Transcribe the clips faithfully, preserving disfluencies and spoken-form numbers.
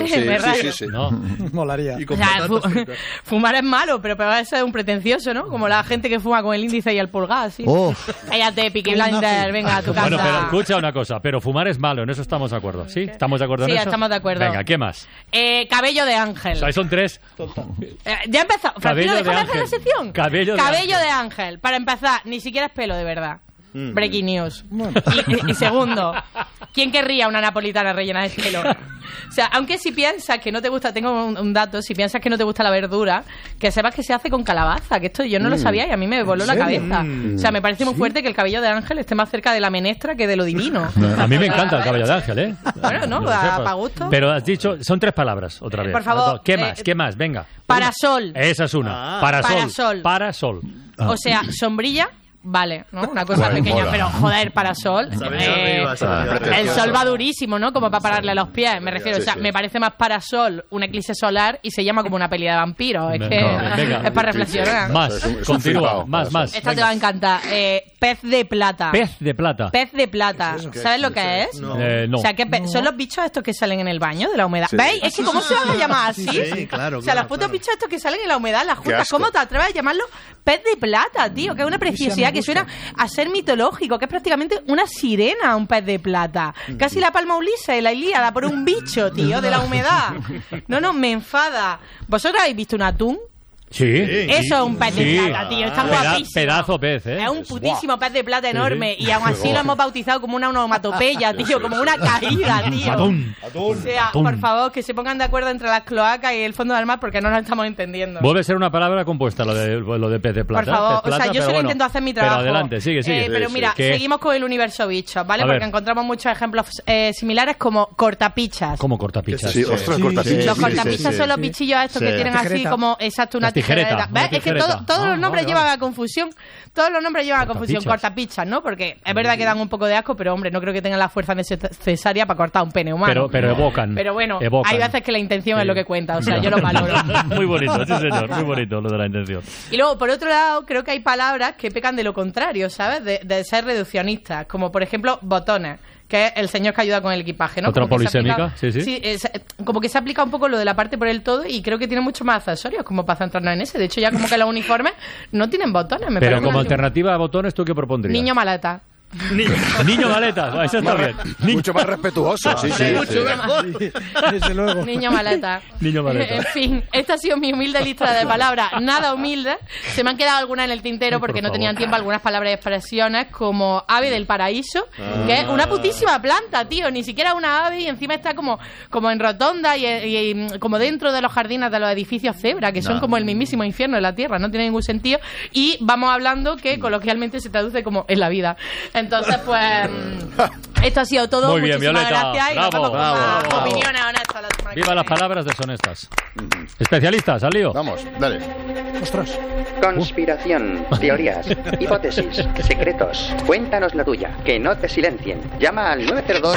Sí, sí, me sí, rayo. sí, sí. No. Molaría. Y con O sea, patatas fu- fritas. fumar es malo, pero peor es un pretencioso, ¿no? Como la gente que fuma con el índice y el pulgar, así. Oh. Cállate, Peaky Un nazi. Blinders, venga a tu casa. Bueno, pero escucha una cosa, pero fumar es malo, en eso estamos de acuerdo. ¿Sí? ¿Estamos de acuerdo en Sí, eso? estamos de acuerdo. Venga, ¿qué más? Eh, cabello de ángel. O sea, ahí son tres. Eh, ya empezó. Cabello Francino, de déjame hacer la ángel. sección. Cabello de Cabello ángel. de ángel. Para empezar, ni siquiera es pelo, de verdad. Mm. Breaking news. Y, y- y segundo, ¿quién querría una napolitana rellena de pelo? O sea, aunque si piensas que no te gusta, tengo un, un dato, si piensas que no te gusta la verdura, que sepas que se hace con calabaza, que esto yo no lo sabía y a mí me voló la serio? cabeza. O sea, me parece muy fuerte que el cabello de ángel esté más cerca de la menestra que de lo divino. A mí me encanta el cabello de ángel, ¿eh? Bueno, no, Que lo a- sepas. pa' gusto. Pero has dicho, son tres palabras, otra Eh, vez. por favor, ¿Qué eh, más? ¿Qué más? Venga. Parasol. Esa es una. Ah. Parasol. Parasol. Parasol. O sea, sombrilla, vale, ¿no? Una cosa Bueno, pequeña, mola. pero joder, parasol. Se ha eh, venido arriba, se ha venido arriba. el sol va durísimo, ¿no? Como para pararle los pies, me refiero. Sí, o sea, sí. me parece más parasol un eclipse solar y se llama como una peli de vampiros. Es que Venga, venga. es para reflexionar. Más, Es un- es un continúa, flipao, más, Parasol. más. Esta te Venga. va a encantar. Eh, pez de plata. Pez de plata. Pez de plata. ¿Sabes lo que es? No. Eh, no. O sea, que pe- son los bichos estos que salen en el baño de la humedad. Sí. ¿Veis? Es que ¿cómo se van a llamar así? Sí, claro, O sea, claro, los putos claro. bichos estos que salen en la humedad, las juntas. asco. ¿Cómo te atreves a llamarlo pez de plata, tío? Que es una preciosidad que suena a ser mitológico, que es prácticamente una sirena, un pez de plata. Casi la palma Ulises, la Ilíada, por un bicho, tío, de la humedad. No, no, me enfada. ¿Vosotros habéis visto un atún? Sí. Eso es un pez de Sí. plata, tío. Está Peda- guapísimo. pedazo pez, ¿eh? Es un putísimo pez de plata Sí, enorme. sí. Y aún así lo hemos bautizado como una onomatopeya, tío. Como una caída, tío. Atún. O sea, Atún. por favor, que se pongan de acuerdo entre las cloacas y el fondo del mar porque no nos estamos entendiendo. Vuelve a ser una palabra compuesta lo de, lo de pez de plata. Por favor, Pez plata, o sea, yo pero solo bueno. intento hacer mi trabajo. Pero adelante, sigue, sigue. Eh, pero Sí, mira, sí. ¿Qué? seguimos con el universo bichos, ¿vale? A Porque ver. encontramos muchos ejemplos eh, similares como cortapichas. ¿Cómo cortapichas? Sí, ostras, Sí, cortapichas. Los sí, cortapichas sí, son los sí. bichillos estos Sí. que tienen así Tijereta. como, exacto, una Las tijeretas, tijereta. una ¿Ves? Es que tijereta. todo- todos Ah, los nombres vale, llevan vale. a confusión. Todos los nombres llevan a confusión. Cortapichas. Cortapichas, ¿no? Porque es verdad que dan un poco de asco, pero hombre, no creo que tengan la fuerza necesaria para cortar un pene humano. Pero, pero evocan. Pero bueno, evocan. hay veces que la intención Sí. es lo que cuenta, o sea, yo lo valoro. Muy bonito, sí señor, muy bonito lo de la intención. Y luego, por otro lado, creo que hay palabras que pecan de lo contrario, ¿sabes? De, de ser reduccionistas, como por ejemplo, botones, que es el señor que ayuda con el equipaje, ¿no? Otra Como que se polisémica, aplica- sí, sí. es- como que se aplica un poco lo de la parte por el todo y creo que tiene muchos más accesorios, como para centrarnos en ese. De hecho, ya como que los uniformes no tienen botones, me Pero parece como una- alternativa a botones, ¿tú qué propondrías? Niño maleta. Niño maleta, eso está bien. Niño, Mucho más respetuoso, sí, sí. Mucho sí. mejor. Desde luego. Niño maleta. Niño maleta. En fin, esta ha sido mi humilde lista de palabras. Nada humilde. Se me han quedado algunas en el tintero porque Por no favor. tenían tiempo algunas palabras y expresiones como ave del paraíso, que es una putísima planta, tío. Ni siquiera una ave y encima está como, como en rotonda y, y- y como dentro de los jardines de los edificios cebra, que son No. como el mismísimo infierno de la tierra. No tiene ningún sentido. Y vamos hablando que coloquialmente se traduce como en la vida. Entonces, pues... mm, esto ha sido todo. Muy bien, Muchísimas Violeta. gracias y nos Bravo, vemos con bravo, más bravo. opiniones honestas la semana que Viva las viene. palabras deshonestas. Especialistas, al lío. Vamos, dale. Ostras. Conspiración, teorías, hipótesis, secretos. Cuéntanos la tuya, que no te silencien. Llama al nueve cero dos.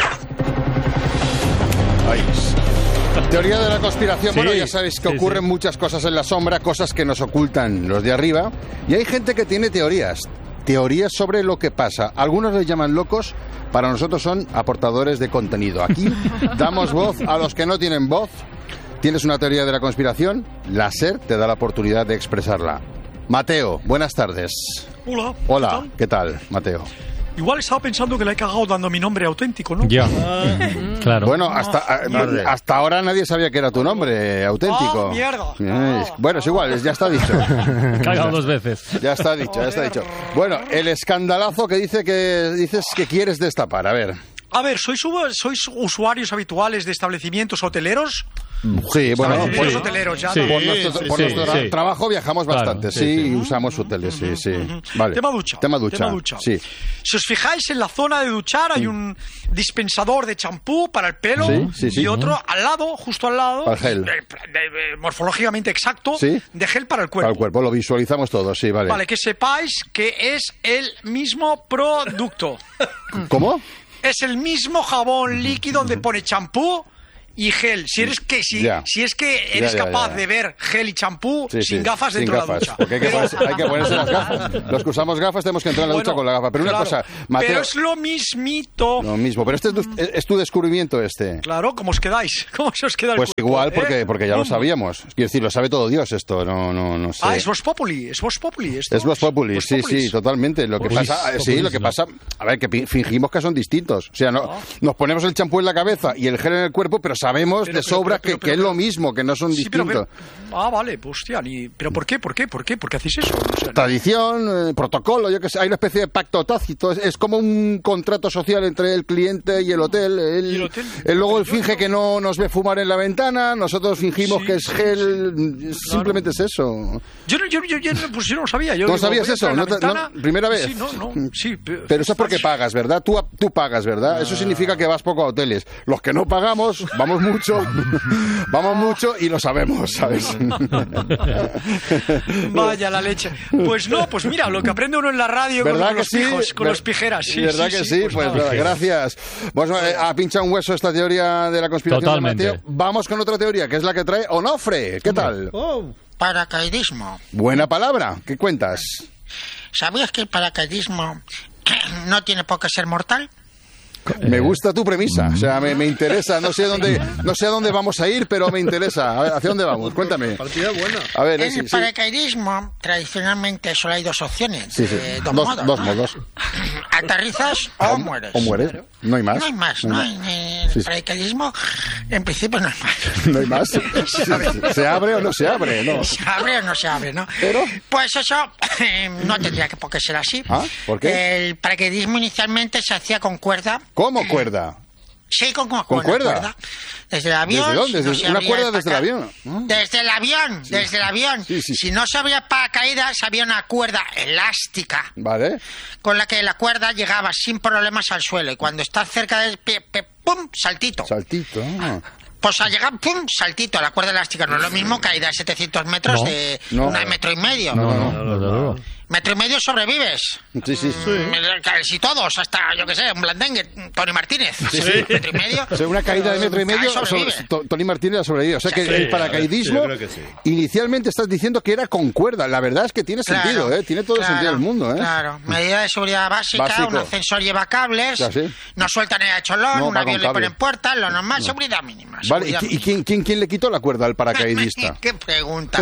Ahí. Teoría de la conspiración. Sí, Bueno, ya sabéis que sí, ocurren sí. muchas cosas en la sombra, cosas que nos ocultan los de arriba. Y hay gente que tiene teorías. Teorías sobre lo que pasa. Algunos les llaman locos, para nosotros son aportadores de contenido. Aquí damos voz a los que no tienen voz. ¿Tienes una teoría de la conspiración? La SER te da la oportunidad de expresarla. Mateo, buenas tardes. Hola. Hola, ¿qué tal? ¿qué tal, Mateo? Igual estaba pensando que le he cagado dando mi nombre auténtico, ¿no? Ya. Claro. Bueno, hasta, a- hasta ahora nadie sabía que era tu nombre auténtico. Ah, mierda. Eh, Bueno, es igual, ya está dicho. Cagado dos veces. Ya está dicho, ya está dicho. Bueno, el escandalazo que dice que dices que quieres destapar, a ver. A ver, ¿sois, uva- ¿sois usuarios habituales de establecimientos hoteleros? Sí, bueno, Establecimientos por, hoteleros ya, Sí. ¿no? por nuestro, sí, por sí, nuestro sí. trabajo viajamos Claro, bastante, sí, sí, sí. y usamos hoteles, sí, sí. Vale. Tema ducha. Tema ducha. Tema ducha. Sí. Si os fijáis, en la zona de duchar hay un dispensador de champú para el pelo Sí, sí, sí. y otro al lado, justo al lado, Para el gel. de- de- de- morfológicamente exacto, Sí. de gel para el cuerpo. Para el cuerpo lo visualizamos todos, sí, vale. Vale, que sepáis que es el mismo producto. ¿Cómo? Es el mismo jabón líquido donde pone champú y gel. Si eres que si, Ya. si es que eres Ya, ya, capaz ya. de ver gel y champú Sí, sin sí, gafas sin dentro gafas, de la ducha. porque hay que, Pero- ponerse, hay que ponerse las gafas. Los que usamos gafas tenemos que entrar en la ducha Bueno, con la gafa. Pero una claro, cosa, Mateo, pero es lo mismito. lo mismo. Pero este es tu, es tu descubrimiento este. Claro, ¿cómo os quedáis? ¿Cómo se os queda el Pues cuerpo, igual, eh? porque, porque ya lo ¿Cómo? sabíamos. Quiero decir, lo sabe todo Dios esto, no, no, no sé. Ah, es Vox Populi, es Vox Populi. esto. Es Vox Populi, Vox sí, Populis. sí, totalmente. Lo que Populis, pasa, eh, sí, populis, lo que no. pasa, a ver, que pi- fingimos que son distintos. O sea, no, nos ponemos el champú en la cabeza y el gel en el cuerpo, pero sabemos Pero, de pero, sobra pero, que, pero, que es pero- lo mismo, que no son Sí, pero, distintos. pero- ah, vale, pues hostia, ni... ¿pero por qué? ¿Por qué? ¿Por qué? ¿Por qué hacéis eso? O sea, Tradición, eh, protocolo, yo que sé, hay una especie de pacto tácito, es, es como un contrato social entre el cliente y el hotel. Él, Y el hotel. él luego él Yo finge no- que no nos ve fumar en la ventana, nosotros fingimos Sí, que es sí, gel, simplemente es eso. Yo, no- yo, yo, yo, no- pues yo no lo sabía. Yo ¿No digo, sabías voy a eso? entrar en la ¿No te- no- ventana. primera vez? Sí, no, no, sí. Pero eso es porque pagas, ¿verdad? Tú, tú pagas, ¿verdad? Eso significa que vas poco a hoteles. Los que no pagamos, vamos mucho, vamos mucho y lo sabemos, ¿sabes? Vaya la leche. Pues no, pues mira, lo que aprende uno en la radio con, ¿Verdad con que los sí? pijos, con Ver- los pijeras. Sí, ¿Verdad sí, que sí, sí? Pues, nada. nada, gracias. Vamos a, a pinchar un hueso esta teoría de la conspiración de Totalmente. Mateo. Vamos con otra teoría, que es la que trae Onofre. ¿Qué tal? Oh, Paracaidismo. Buena palabra. ¿Qué cuentas? ¿Sabías que el paracaidismo no tiene por qué ser mortal? Me gusta tu premisa, o sea, me, me interesa, no sé dónde, no sé a dónde vamos a ir, pero me interesa. A ver, ¿hacia dónde vamos? Cuéntame. partida buena. A ver, eh, En sí, el sí. paracaidismo, tradicionalmente solo hay dos opciones. Sí, sí. eh, dos, Dos, modos. dos ¿no? modos. Aterrizas o mueres. O mueres. No hay más. No hay más, ¿no? En el Sí, sí. paracaidismo, en principio no hay más. No hay más. Sí, sí, sí. ¿Se abre o no se abre? No. ¿Se abre o no se abre, no? ¿Pero? Pues eso eh, no tendría que por qué ser así. ¿Ah? ¿Por qué? El paracaidismo inicialmente se hacía con cuerda. ¿Cómo cuerda? Sí, con, con, ¿Con una cuerda? Desde el avión. ¿Desde dónde? si no Desde- se una abría cuerda el desde el paraca- avión. ¿Ah? Desde el avión, desde el avión. Sí, sí. Si no se abría paracaídas, había una cuerda elástica Vale. con la que la cuerda llegaba sin problemas al suelo. Y cuando estás cerca del pie, pie, ¡pum! Saltito. Saltito. ah. Pues al llegar, ¡pum! Saltito. La cuerda elástica no es lo mismo caída de setecientos metros No, de no. un metro y medio. No, no, No, desde luego. Metro y medio sobrevives. Sí, sí. Si todos, hasta, yo qué sé, un blandengue, Tony Martínez. Metro y medio. O sea, una caída de metro y medio, Cae, sobrevive. sobre- To- Tony Martínez ha sobrevivido. O sea que Sí, el paracaidismo, yo creo que sí. inicialmente estás diciendo que era con cuerda. La verdad es que tiene Claro, sentido, ¿eh? Tiene todo el claro, sentido del mundo, ¿eh? Claro, medida de seguridad básica, Básico. un ascensor lleva cables, Ya, sí. no sueltan el cholón, No, un va avión con le cable. ponen puertas, lo normal, seguridad mínima. Vale, ¿y, seguridad qui- y mínima. quién, quién, quién le quitó la cuerda al paracaidista? ¿Qué pregunta?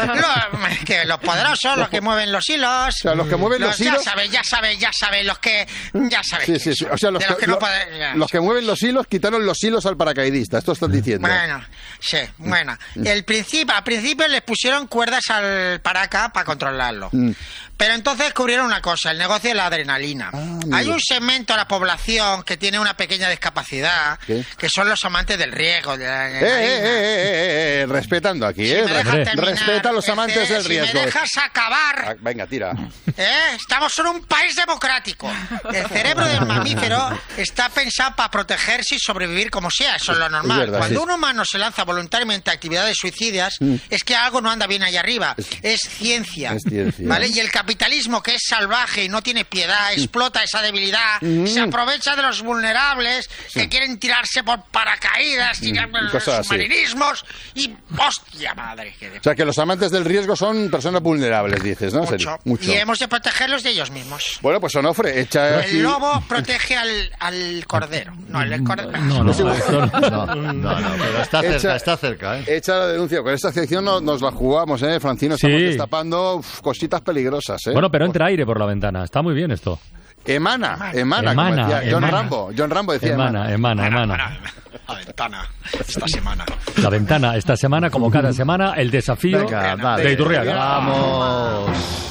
Los, que los poderosos, los que mueven los hilos. O sea, los que mueven los Ya hilos- sabes, ya sabes, ya sabes, los que... Ya sabes. Sí, quiénes sí, sí. son. O sea, los, De que, los que no lo- pueden- ya. los que mueven los hilos quitaron los hilos al paracaidista. Esto estás diciendo. Bueno, sí, bueno. Mm. El principio, al principio les pusieron cuerdas al paraca para controlarlo. Mm. Pero entonces descubrieron una cosa, el negocio de la adrenalina. amigo. Hay un segmento de la población que tiene una pequeña discapacidad, ¿Qué? que son los amantes del riesgo, de la Eh, eh, adrenalina. eh, eh, eh, eh, respetando aquí, Si ¿eh? me dejas Hombre. terminar, Respeta a los este, amantes del si riesgo. me dejas acabar, Ah, venga, tira. ¿eh? Estamos en un país democrático. El cerebro del mamífero está pensado para protegerse y sobrevivir como sea, eso es lo normal. verdad, Cuando sí. un humano se lanza voluntariamente a actividades suicidas, es que algo no anda bien allá arriba. Es ciencia. Es ciencia. ¿Vale? Y el capitalismo, que es salvaje y no tiene piedad, explota esa debilidad, se aprovecha de los vulnerables que quieren tirarse por paracaídas, tirar por cosas así. submarinismos y... ¡Hostia madre! Que de- O sea, que los amantes del riesgo son personas vulnerables, dices, ¿no? mucho. Mucho. Y hemos de protegerlos de ellos mismos. Bueno, pues Onofre, echa aquí... El lobo protege al, al cordero. No, el cordero. No, no, esto no. No, no, no, pero está cerca, Echa- está cerca, ¿eh? Echa la denuncia. Con esta sección no- nos la jugamos, ¿eh, Francino? Estamos Sí. destapando uf, cositas peligrosas, ¿eh? Bueno, pero entra aire por la ventana. Está muy bien esto. Emana, emana, Emana, como decía John emana. Rambo. John Rambo decía Emana, emana, emana. La ventana, esta semana. La ventana, esta semana, como cada semana, el desafío Venga, vale. de Iturriaga. Vamos.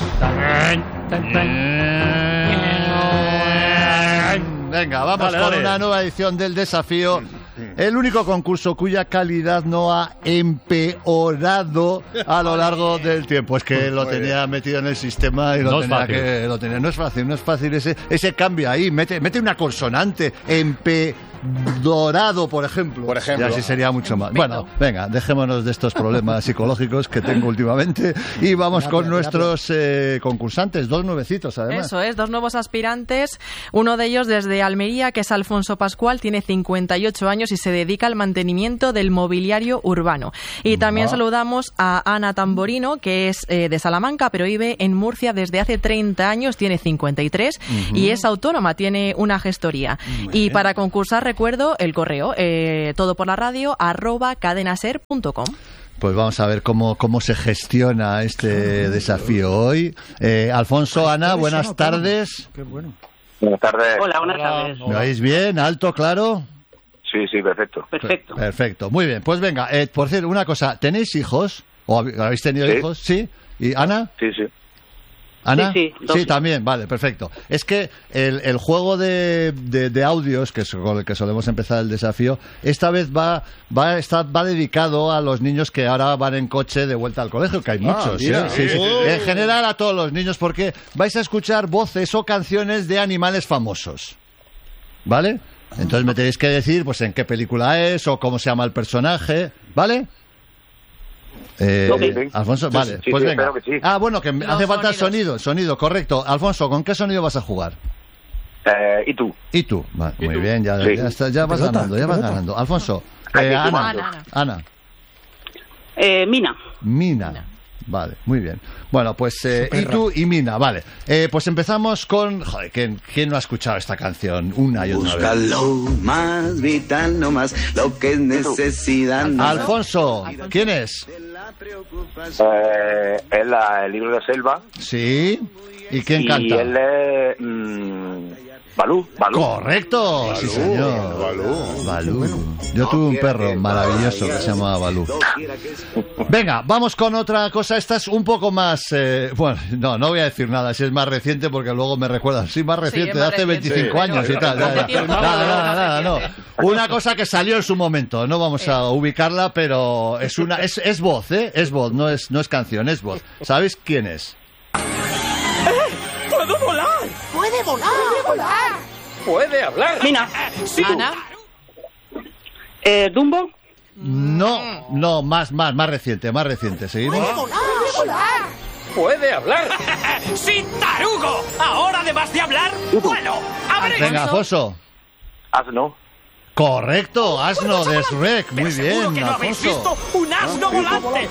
Venga, vamos Dale, con dale. una nueva edición del desafío. El único concurso cuya calidad no ha empeorado a lo largo del tiempo. Es que lo tenía metido en el sistema y lo No es tenía fácil. que... Lo tenía. No es fácil, no es fácil ese, ese cambio ahí. Mete, mete una consonante. Empe... dorado, por ejemplo. Por ejemplo. Y así sería mucho más. Bueno, venga, dejémonos de estos problemas psicológicos que tengo últimamente y vamos con nuestros eh, concursantes, dos nuevecitos además. Eso es, dos nuevos aspirantes, uno de ellos desde Almería, que es Alfonso Pascual, tiene cincuenta y ocho años y se dedica al mantenimiento del mobiliario urbano. Y también Ah. saludamos a Ana Tamborino, que es eh, de Salamanca, pero vive en Murcia desde hace treinta años, tiene cincuenta y tres Ujú. y es autónoma, tiene una gestoría. Y para concursar, recuerdo el correo, eh, todo por la radio, arroba cadenaser punto com. Pues vamos a ver cómo, cómo se gestiona este desafío hoy. Eh, Alfonso, Ana, buenas tardes. Qué bueno. Buenas tardes. Hola, buenas tardes. ¿Me oís bien? ¿Alto, claro? Sí, sí, perfecto. Perfecto. Perfecto. Muy bien, pues venga, eh, por cierto, una cosa, ¿tenéis hijos? ¿O hab- habéis tenido Sí. hijos? ¿Sí? ¿Y Ana? Sí, sí. ¿Ana? Sí, sí, dos. también, vale, perfecto. Es que el, el juego de, de, de audios, que es con el que solemos empezar el desafío, esta vez va va a estar, va dedicado a los niños que ahora van en coche de vuelta al colegio, que hay Ah, muchos. mira. ¿eh? Sí, sí. Oh. En general a todos los niños, porque vais a escuchar voces o canciones de animales famosos. ¿Vale? Entonces me tenéis que decir pues en qué película es o cómo se llama el personaje, ¿vale? Eh, Ok. Alfonso, Sí, vale, sí, pues sí, venga. espero que sí. Ah, bueno, que Los hace falta el sonidos. sonido, sonido, correcto. Alfonso, ¿con qué sonido vas a jugar? Eh, ¿Y tú? ¿Y tú? Va, ¿Y muy tú? bien, ya, Sí. ya, está- ya vas Pelota, ganando, ya vas pelota. ganando. Alfonso, Aquí eh, Ana, sumando. Ana, Ana, Eh, Mina. Mina. Vale, muy bien. Bueno, pues eh, y tú y Mina, vale. Eh, pues empezamos con... Joder, ¿quién, ¿quién no ha escuchado esta canción una y otra vez? Lo más vital, no más lo que es necesidad. no más. Alfonso, ¿quién es? Eh, es la, el libro de Selva. Sí. ¿Y quién y canta? él es... mm, Balú. Balú. Correcto, sí señor. Balú. Balú. Yo tuve un perro maravilloso que se llamaba Balú. Venga, vamos con otra cosa. Esta es un poco más... eh, bueno, no, no voy a decir nada. Si es más reciente, porque luego me recuerdan. Sí, más reciente, es de más hace reciente. veinticinco Sí. años y tal. ya, ya. Hace tiempo, Nada, pero nada, más nada, no. reciente. Una cosa que salió en su momento. No vamos a ubicarla, pero es una es, es voz, ¿eh? Es voz, no es, no es canción, es voz. ¿Sabéis quién es? ¡Puedo volar! ¡Puede volar! ¡Puede volar! ¡Puede hablar! Mina. Ana, Eh, Dumbo. No, no, más, más, más reciente, más reciente. ¿Seguimos? ¡Puede hablar! ¡Sí, tarugo! Ahora, además de hablar, vuelo. ¡Abre! Venga, Alfonso. Asno. Correcto, asno de Shrek. Muy Seguro bien, que no habéis Alfonso. visto un asno volante.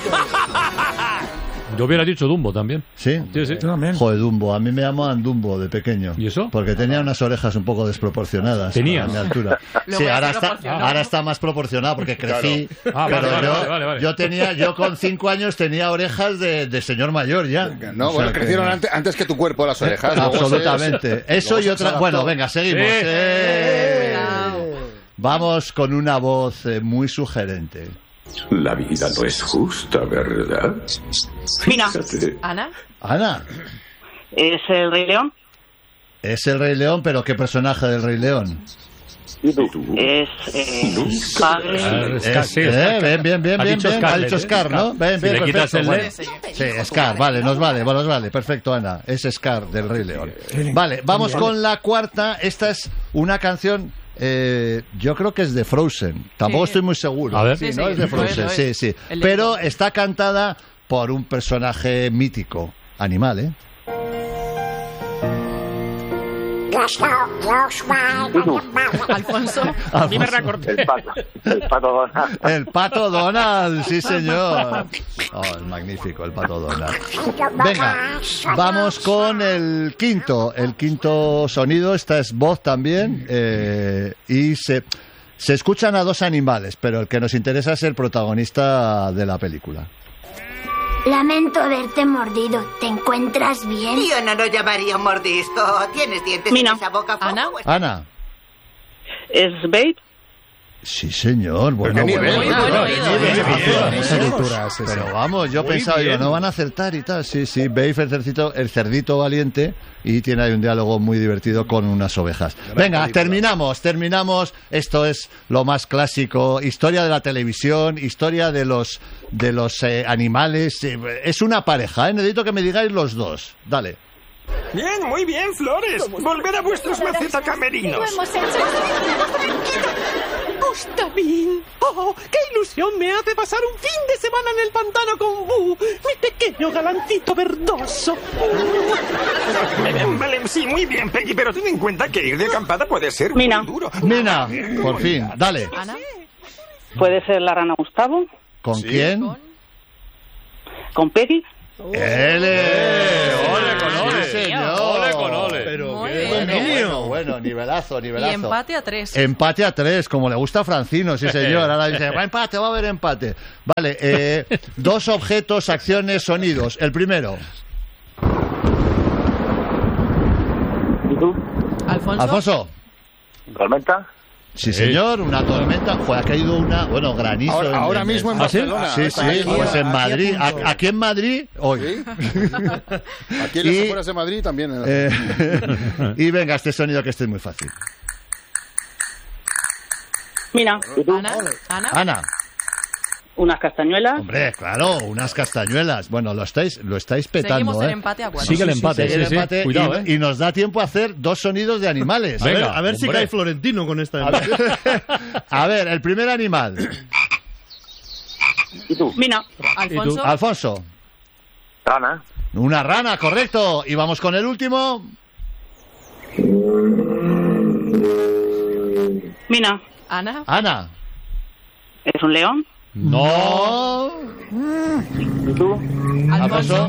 Yo hubiera dicho Dumbo también. ¿Sí? Sí, sí. Tú también. Joder, Dumbo. A mí me llamaban Dumbo de pequeño. ¿Y eso? Porque tenía unas orejas un poco desproporcionadas. ¿Tenía? A mi altura. Lo Sí, voy a ahora hacer está, proporcionado. ahora está más proporcionado porque crecí. Ah, pero vale, vale, yo, vale, vale, vale. yo tenía, yo con cinco años tenía orejas de, de señor mayor ya. No, O sea bueno, que- crecieron antes, antes que tu cuerpo las orejas. luego se- Absolutamente. Eso luego y se otra. adaptó. Bueno, venga, seguimos. Sí. Eh. Cuidado. Vamos con una voz eh, muy sugerente. La vida no es justa, ¿verdad? Mina. Fíjate. Ana, Ana, ¿Es el Rey León? es el Rey León, pero ¿qué personaje del Rey León? ¿Y tú? Es eh, padre. Ah, Scar, Es- sí, eh, Scar. bien, bien, bien, Ha bien, dicho bien. Scarlett, Ha dicho ¿eh? Scar, ¿no? Bien, Si bien, le quitas perfecto. el Bueno. D. Sí, Scar, vale, nos vale, nos vale. Perfecto, Ana. Es Scar del Rey León. Vale, vamos con la cuarta. Esta es una canción... eh, yo creo que es de Frozen. Tampoco Sí. estoy muy seguro. A ver. Sí, Sí, no sí, es de lo es, Frozen, lo sí, es. sí. El de Pero Frozen. está cantada por un personaje mítico, animal, ¿eh? Alfonso. Alfonso. El pato. El pato Donald. El Pato Donald, sí señor. Oh, es magnífico el Pato Donald. Venga, vamos con el quinto, el quinto sonido. Esta es voz también eh, y se se escuchan a dos animales, pero el que nos interesa es el protagonista de la película. Lamento haberte mordido. ¿Te encuentras bien? Yo no lo llamaría mordisco. ¿Tienes dientes Mina. en esa boca? Ana. Ana. ¿Es Babe? Sí, señor. Bueno, qué nivel, bueno, muy bueno, bueno qué oído. nivel. Bien, bien, bien. Esa cultura es esa. Pero vamos, yo Muy pensaba, digo, bien. no van a acertar y tal. Sí, sí, Babe el cerdito, el cerdito valiente y tiene ahí un diálogo muy divertido con unas ovejas. Venga, película. terminamos, terminamos. Esto es lo más clásico, historia de la televisión, historia de los de los eh, animales. Eh, Es una pareja, ¿eh? Necesito que me digáis los dos. Dale. Bien, muy bien, Flores. Volver a vuestros macetacamerinos. Lo hemos hecho. Gustavín. Oh, qué ilusión me hace pasar un fin de semana en el pantano con Bu, mi pequeño galancito verdoso. Vale, sí, muy bien, Peggy, pero ten en cuenta que ir de acampada puede ser Mina. muy duro. Mina, por fin, dale. Ana. ¿Puede ser la rana Gustavo? ¿Con quién? ¿Con Peggy? ¡Ele! ¡Ole con ole! Sí, señor. ¡Ole con ole! Pero Muy qué bien, bueno, ¿eh? bueno, bueno, nivelazo, nivelazo. Y empate a tres. Empate a tres, como le gusta a Francino, sí señor. Ahora dice, va a empate, va a haber empate. Vale, eh, dos objetos, acciones, sonidos. El primero. ¿Y tú? Alfonso. Alfonso. ¿Tormenta? Sí, señor, una tormenta. Joder, ha caído una, bueno, granizo. Ahora, en, ahora en- mismo en ¿Ah, sí? Barcelona. Sí, Está sí, aquí, pues en aquí a Madrid. punto. A- Aquí en Madrid, hoy. Aquí en las Y- afueras de Madrid también. en la- Eh, y venga, este sonido que este es muy fácil. Mina. Ana. Ana. Ana. Unas castañuelas. Hombre, claro, unas castañuelas. Bueno, lo estáis, lo estáis petando, Seguimos en ¿eh? empate a cuatro. Sigue el empate, Sigue el sí, sí. empate y- Cuidado, ¿eh? y, nos da tiempo a hacer dos sonidos de animales. Venga, a ver, a ver si hombre. cae Florentino con esta. A ver, a ver, el primer animal. ¿Y tú? Mina. Alfonso. Alfonso. Rana. Una rana, correcto. Y vamos con el último. Mina. Ana. Ana. ¿Es un león? No. ¿Y tú? Alfonso.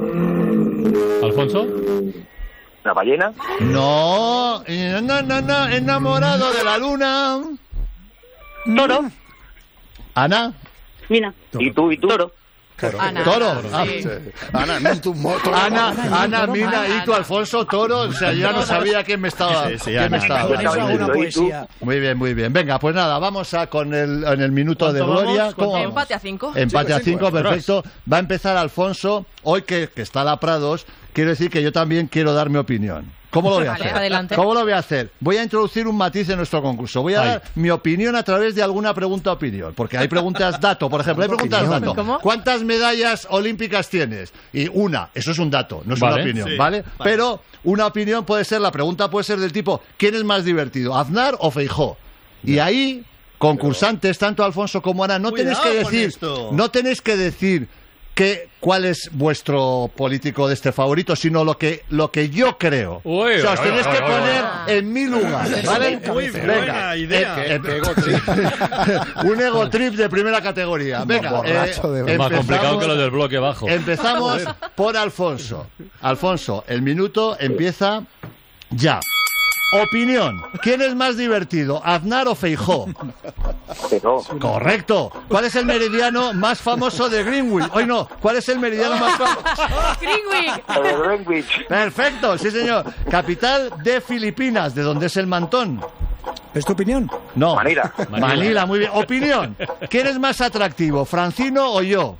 ¿Alfonso? ¿Una ballena? No. No, no, no. Enamorado de la luna. Toro. Ana. Mina. ¿Y tú? ¿Y tú? Toro. Ana. Toro. Sí. Ah, Ana, no, tu moto. Ana, Ana, Toro, Mina, Ana, y tú, Ana. Alfonso, Toro. O sea, yo ya no sabía quién me estaba. Sí, sí, quién Ana, me estaba Ana. hablando. Eso Una ¿Y tú? poesía. Muy bien, muy bien. Venga, pues nada, vamos a con el, en el minuto de ¿Cuánto vamos? gloria. ¿Cuánto ¿Cómo vamos? Empate a cinco. Empate a Cinco, cinco, cinco. perfecto. Va a empezar Alfonso. Hoy que, que está la Prados, quiero decir que yo también quiero dar mi opinión. ¿Cómo lo voy a Vale, hacer? adelante. ¿Cómo lo voy a hacer? Voy a introducir un matiz en nuestro concurso. Voy a Ay. dar mi opinión a través de alguna pregunta opinión. Porque hay preguntas dato, por ejemplo. Hay preguntas dato. ¿Cómo? ¿Cuántas medallas olímpicas tienes? Y una. Eso es un dato, no es Vale. una opinión, Sí, ¿vale? vale. Pero una opinión puede ser, la pregunta puede ser del tipo, ¿quién es más divertido, Aznar o Feijóo? Y ahí, concursantes, tanto Alfonso como Ana, no tenéis Cuidado que con decir, esto. no tenéis que decir que, cuál es vuestro político de este favorito, sino lo que, lo que yo creo. Uy, o sea, os uy, tenéis uy, que uy, poner uy. en mi lugar, ¿vale? Muy buena idea. eh, Qué- qué ego trip. un ego trip de primera categoría. Venga, Borracho de eh, verdad. Más complicado empezamos- que lo del bloque bajo. Empezamos por Alfonso. Alfonso, el minuto empieza ya. Opinión. ¿Quién es más divertido, Aznar o Feijóo? Pero, Correcto. ¿Cuál es el meridiano más famoso de Greenwich? Hoy no. ¿Cuál es el meridiano más famoso? Greenwich. eh, Greenwich. Perfecto, sí señor. Capital de Filipinas, ¿de dónde es el mantón? ¿Es tu opinión? No. Manila. Manila, muy bien. Opinión. ¿Quién es más atractivo, Francino o yo?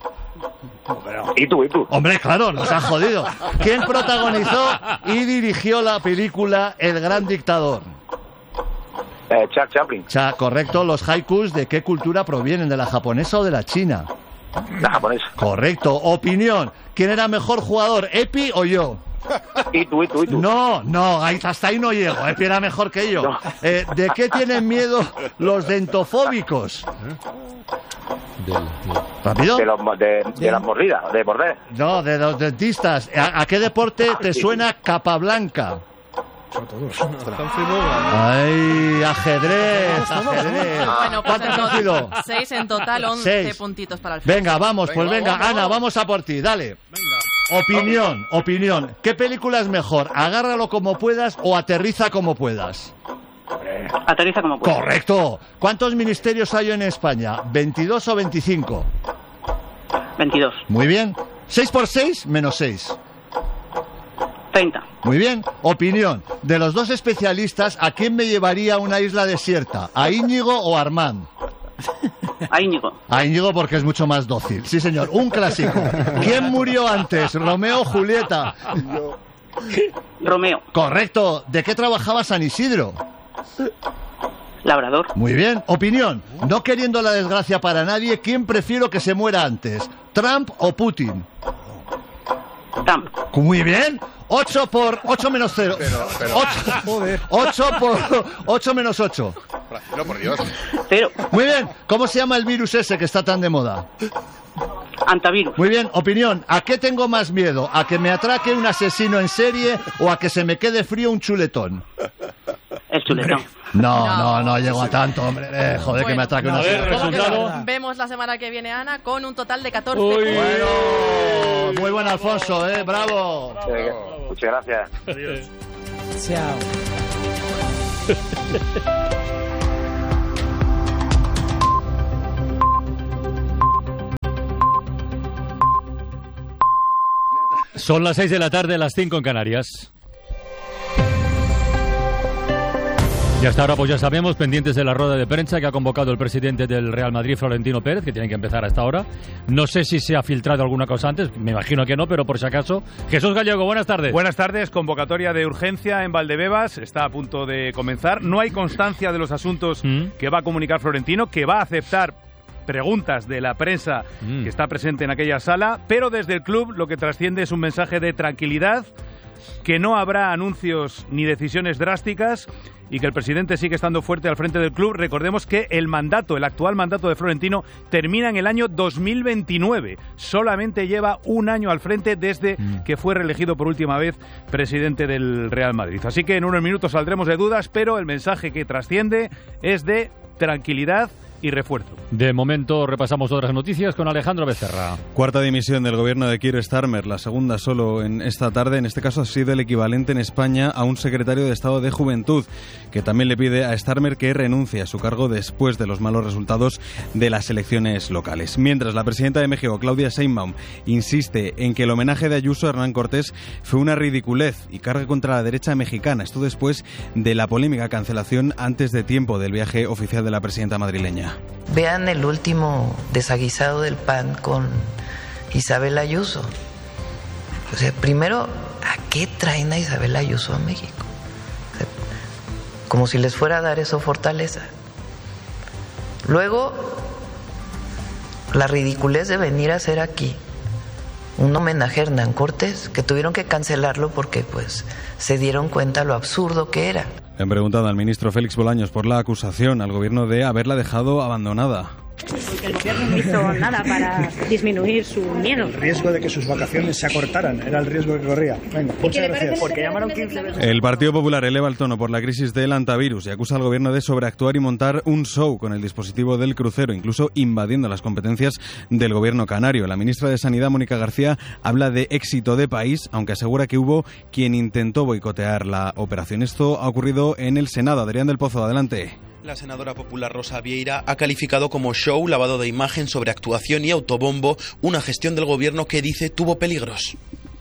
¿Y tú? ¿Y tú? Hombre, claro, nos ha jodido. ¿Quién protagonizó y dirigió la película El Gran Dictador? Eh, Charles Chaplin. Cha, correcto. ¿Los haikus de qué cultura provienen? ¿De la japonesa o de la china? La japonesa. Correcto. Opinión. ¿Quién era mejor jugador, Epi o yo? ¿Y tú? ¿Y tú? ¿Y tú? No, no, ahí- hasta ahí no llego. Epi era mejor que yo. No. Eh, ¿De qué tienen miedo los dentofóbicos? ¿Rápido? De, los, mo- de, de las mordidas, de morder. No, de los dentistas. ¿A, a qué deporte te suena Capablanca? Ay, ajedrez, ajedrez. Bueno, pues ¿Cuántos han sido? entonces, seis en total, once Seis. puntitos para Alfonso. Venga, vamos, pues venga, Ana, vamos a por ti, dale. Opinión, opinión. ¿Qué película es mejor? ¿Agárralo como puedas o aterriza como puedas? Aterriza como pueda. Correcto. ¿Cuántos ministerios hay en España? ¿veintidós o veinticinco? veintidós. Muy bien. ¿seis por seis? Menos seis. treinta. Muy bien. Opinión. De los dos especialistas, ¿a quién me llevaría a una isla desierta? ¿A Íñigo o a Armand? A Íñigo. A Íñigo porque es mucho más dócil. Sí, señor. Un clásico. ¿Quién murió antes? ¿Romeo o Julieta? Romeo. Correcto. ¿De qué trabajaba San Isidro? Labrador. Muy bien. Opinión. No queriendo la desgracia para nadie, ¿quién prefiero que se muera antes? ¿Trump o Putin? Trump. Muy bien. ocho por ocho menos cero. Pero, pero... ocho, ocho por ocho menos ocho. No, por Dios. Cero. Muy bien. ¿Cómo se llama el virus ese que está tan de moda? Antivirus. Muy bien. Opinión. ¿A qué tengo más miedo? ¿A que me atraque un asesino en serie o a que se me quede frío un chuletón? El chuletón. No, no, no llego a tanto, hombre. Eh, joder, bueno, que me atraque una serie. Vemos la semana que viene, Ana, con un total de catorce. Uy. Bueno, muy buen Alfonso, ¿eh? Bravo. Bravo. Muchas gracias. Adiós. Chao. Son las seis de la tarde, las cinco en Canarias. Y hasta ahora, pues ya sabemos, pendientes de la rueda de prensa que ha convocado el presidente del Real Madrid, Florentino Pérez, que tienen que empezar hasta ahora. No sé si se ha filtrado alguna cosa antes, me imagino que no, pero por si acaso. Jesús Gallego, buenas tardes. Buenas tardes, convocatoria de urgencia en Valdebebas, está a punto de comenzar. No hay constancia de los asuntos ¿Mm? que va a comunicar Florentino, que va a aceptar preguntas de la prensa mm. que está presente en aquella sala, pero desde el club lo que trasciende es un mensaje de tranquilidad, que no habrá anuncios ni decisiones drásticas y que el presidente sigue estando fuerte al frente del club. Recordemos que el mandato, el actual mandato de Florentino termina en el año dos mil veintinueve. Solamente lleva un año al frente desde mm. que fue reelegido por última vez presidente del Real Madrid. Así que en unos minutos saldremos de dudas, pero el mensaje que trasciende es de tranquilidad y refuerzo. De momento repasamos otras noticias con Alejandro Becerra. Cuarta dimisión del gobierno de Keir Starmer, la segunda solo en esta tarde. En este caso ha sido el equivalente en España a un secretario de Estado de Juventud, que también le pide a Starmer que renuncie a su cargo después de los malos resultados de las elecciones locales. Mientras la presidenta de México, Claudia Sheinbaum, insiste en que el homenaje de Ayuso a Hernán Cortés fue una ridiculez y carga contra la derecha mexicana. Esto después de la polémica cancelación antes de tiempo del viaje oficial de la presidenta madrileña. Vean el último desaguisado del P A N con Isabel Ayuso. O sea, primero, ¿a qué traen a Isabel Ayuso a México? O sea, como si les fuera a dar eso fortaleza. Luego, la ridiculez de venir a hacer aquí un homenaje a Hernán Cortés, que tuvieron que cancelarlo porque pues se dieron cuenta lo absurdo que era. Le han preguntado al ministro Félix Bolaños por la acusación al gobierno de haberla dejado abandonada. Porque el gobierno no hizo nada para disminuir su miedo. El riesgo de que sus vacaciones se acortaran era el riesgo que corría. Venga, muchas gracias. Porque llamaron quince veces. El Partido Popular eleva el tono por la crisis del antivirus y acusa al gobierno de sobreactuar y montar un show con el dispositivo del crucero, incluso invadiendo las competencias del gobierno canario. La ministra de Sanidad, Mónica García, habla de éxito de país, aunque asegura que hubo quien intentó boicotear la operación. Esto ha ocurrido en el Senado. Adrián del Pozo, adelante. La senadora popular Rosa Vieira ha calificado como show, lavado de imagen, sobreactuación y autobombo una gestión del gobierno que dice tuvo peligros.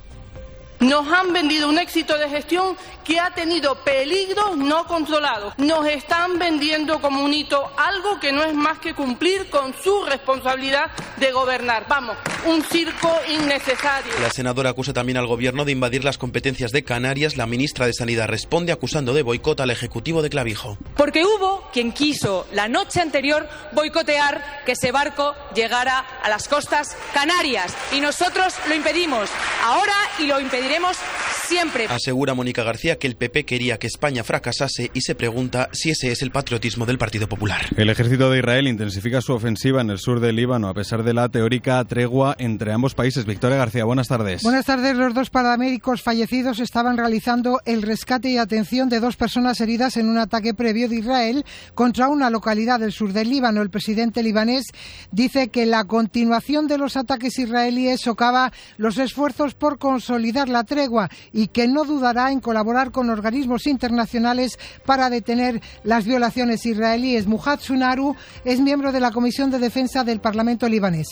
Nos han vendido un éxito de gestión que ha tenido peligros no controlados. Nos están vendiendo como un hito algo que no es más que cumplir con su responsabilidad de gobernar. Vamos, un circo innecesario. La senadora acusa también al gobierno de invadir las competencias de Canarias. La ministra de Sanidad responde acusando de boicot al ejecutivo de Clavijo. Porque hubo quien quiso la noche anterior boicotear que ese barco llegara a las costas canarias y nosotros lo impedimos ahora y lo impediremos siempre. Asegura Mónica García que el P P quería que España fracasase y se pregunta si ese es el patriotismo del Partido Popular. El ejército de Israel intensifica su ofensiva en el sur del Líbano a pesar de la teórica tregua entre ambos países. Victoria García, buenas tardes. Buenas tardes. Los dos paramédicos fallecidos estaban realizando el rescate y atención de dos personas heridas en un ataque previo de Israel contra una localidad del sur del Líbano. El presidente libanés dice que la continuación de los ataques israelíes socava los esfuerzos por consolidar la tregua y que no dudará en colaborar con organismos internacionales para detener las violaciones israelíes. Muhad Sunaru es miembro de la Comisión de Defensa del Parlamento libanés.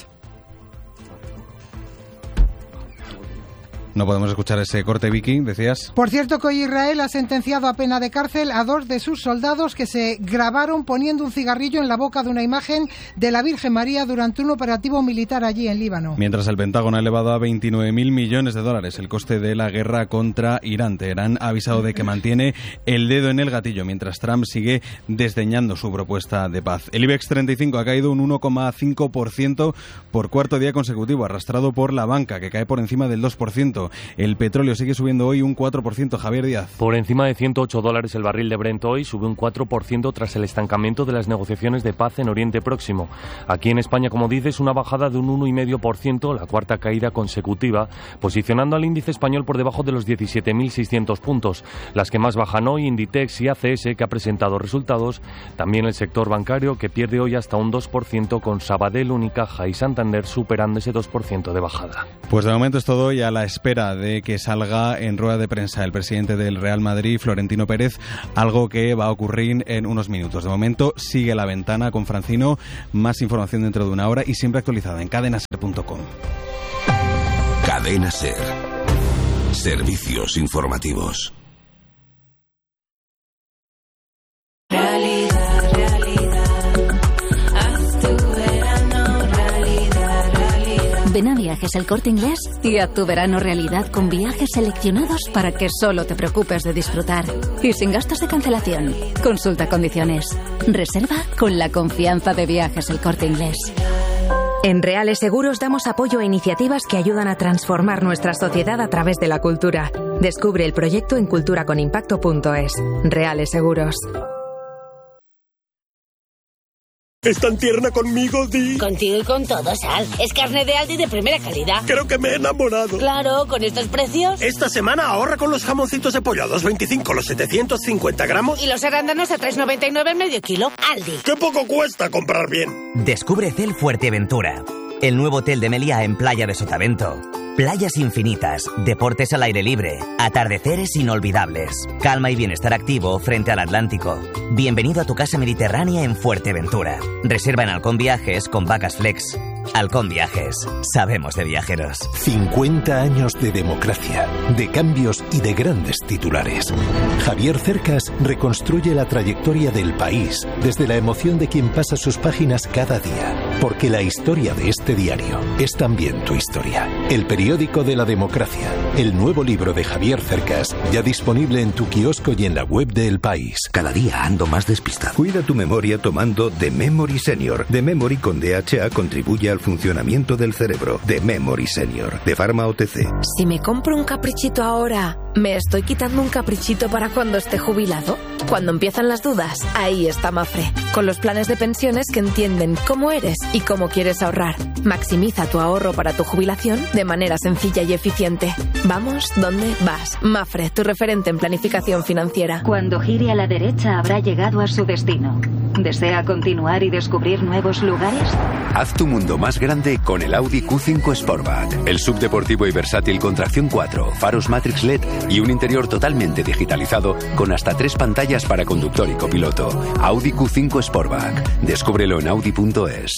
No podemos escuchar ese corte, Vicky, decías. Por cierto que hoy Israel ha sentenciado a pena de cárcel a dos de sus soldados que se grabaron poniendo un cigarrillo en la boca de una imagen de la Virgen María durante un operativo militar allí en Líbano. Mientras el Pentágono ha elevado a veintinueve mil millones de dólares el coste de la guerra contra Irán. Teherán ha avisado de que mantiene el dedo en el gatillo mientras Trump sigue desdeñando su propuesta de paz. El IBEX treinta y cinco ha caído un uno coma cinco por ciento por cuarto día consecutivo, arrastrado por la banca, que cae por encima del dos por ciento. ciento. El petróleo sigue subiendo hoy un cuatro por ciento, Javier Díaz. Por encima de ciento ocho dólares el barril de Brent hoy, sube un cuatro por ciento tras el estancamiento de las negociaciones de paz en Oriente Próximo. Aquí en España, como dices, una bajada de un uno coma cinco por ciento, la cuarta caída consecutiva, posicionando al índice español por debajo de los diecisiete mil seiscientos puntos. Las que más bajan hoy, Inditex y A C S, que ha presentado resultados. También el sector bancario, que pierde hoy hasta un dos por ciento, con Sabadell, Unicaja y Santander superando ese dos por ciento de bajada. Pues de momento es todo, y a la espera de que salga en rueda de prensa el presidente del Real Madrid, Florentino Pérez, algo que va a ocurrir en unos minutos. De momento sigue La Ventana con Francino, más información dentro de una hora y siempre actualizada en cadena ser punto com. Cadena Ser. Servicios informativos. Realidad, realidad, haz tu verano realidad, realidad. Ven a Viajes El Corte Inglés y haz tu verano realidad con viajes seleccionados para que solo te preocupes de disfrutar y sin gastos de cancelación. Consulta condiciones. Reserva con la confianza de Viajes El Corte Inglés. En Reales Seguros damos apoyo a iniciativas que ayudan a transformar nuestra sociedad a través de la cultura. Descubre el proyecto en culturaconimpacto punto es. Reales Seguros. ¿Es tan tierna conmigo, Di? Contigo y con todo, Sal. Es carne de Aldi de primera calidad. Creo que me he enamorado. Claro, con estos precios. Esta semana ahorra con los jamoncitos de pollo a dos veinticinco los setecientos cincuenta gramos. Y los arándanos a tres noventa y nueve el medio kilo. Aldi. ¡Qué poco cuesta comprar bien! Descubre Cel Fuerteventura, el nuevo hotel de Meliá en Playa de Sotavento. Playas infinitas, deportes al aire libre, atardeceres inolvidables, calma y bienestar activo frente al Atlántico. Bienvenido a tu casa mediterránea en Fuerteventura. Reserva en Halcón Viajes con Vacas Flex. Halcón Viajes. Sabemos de viajeros. cincuenta años de democracia, de cambios y de grandes titulares. Javier Cercas reconstruye la trayectoria del país desde la emoción de quien pasa sus páginas cada día. Porque la historia de este diario es también tu historia. El periódico de la democracia. El nuevo libro de Javier Cercas, ya disponible en tu kiosco y en la web de El País. Cada día ando más despistado. Cuida tu memoria tomando The Memory Senior. The Memory con D H A contribuye al funcionamiento del cerebro. The Memory Senior, de Pharma O T C. Si me compro un caprichito ahora, ¿me estoy quitando un caprichito para cuando esté jubilado? Cuando empiezan las dudas, ahí está Mafre, con los planes de pensiones que entienden cómo eres y cómo quieres ahorrar. Maximiza tu ahorro para tu jubilación de manera sencilla y eficiente. Vamos, ¿dónde vas? Mafre, tu referente en planificación financiera. Cuando gire a la derecha habrá llegado a su destino. ¿Desea continuar y descubrir nuevos lugares? Haz tu mundo más grande con el Audi Q cinco Sportback. El subdeportivo y versátil con tracción cuatro, faros Matrix L E D y un interior totalmente digitalizado con hasta tres pantallas para conductor y copiloto. Audi Q cinco Sportback. Descúbrelo en audi punto es.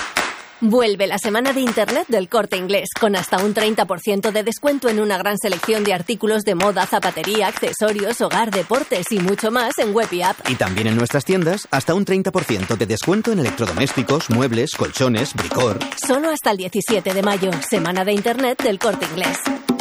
Vuelve la semana de Internet del Corte Inglés, con hasta un treinta por ciento de descuento en una gran selección de artículos de moda, zapatería, accesorios, hogar, deportes y mucho más en web y app. Y también en nuestras tiendas, hasta un treinta por ciento de descuento en electrodomésticos, muebles, colchones, bricor. Solo hasta el diecisiete de mayo, semana de Internet del Corte Inglés.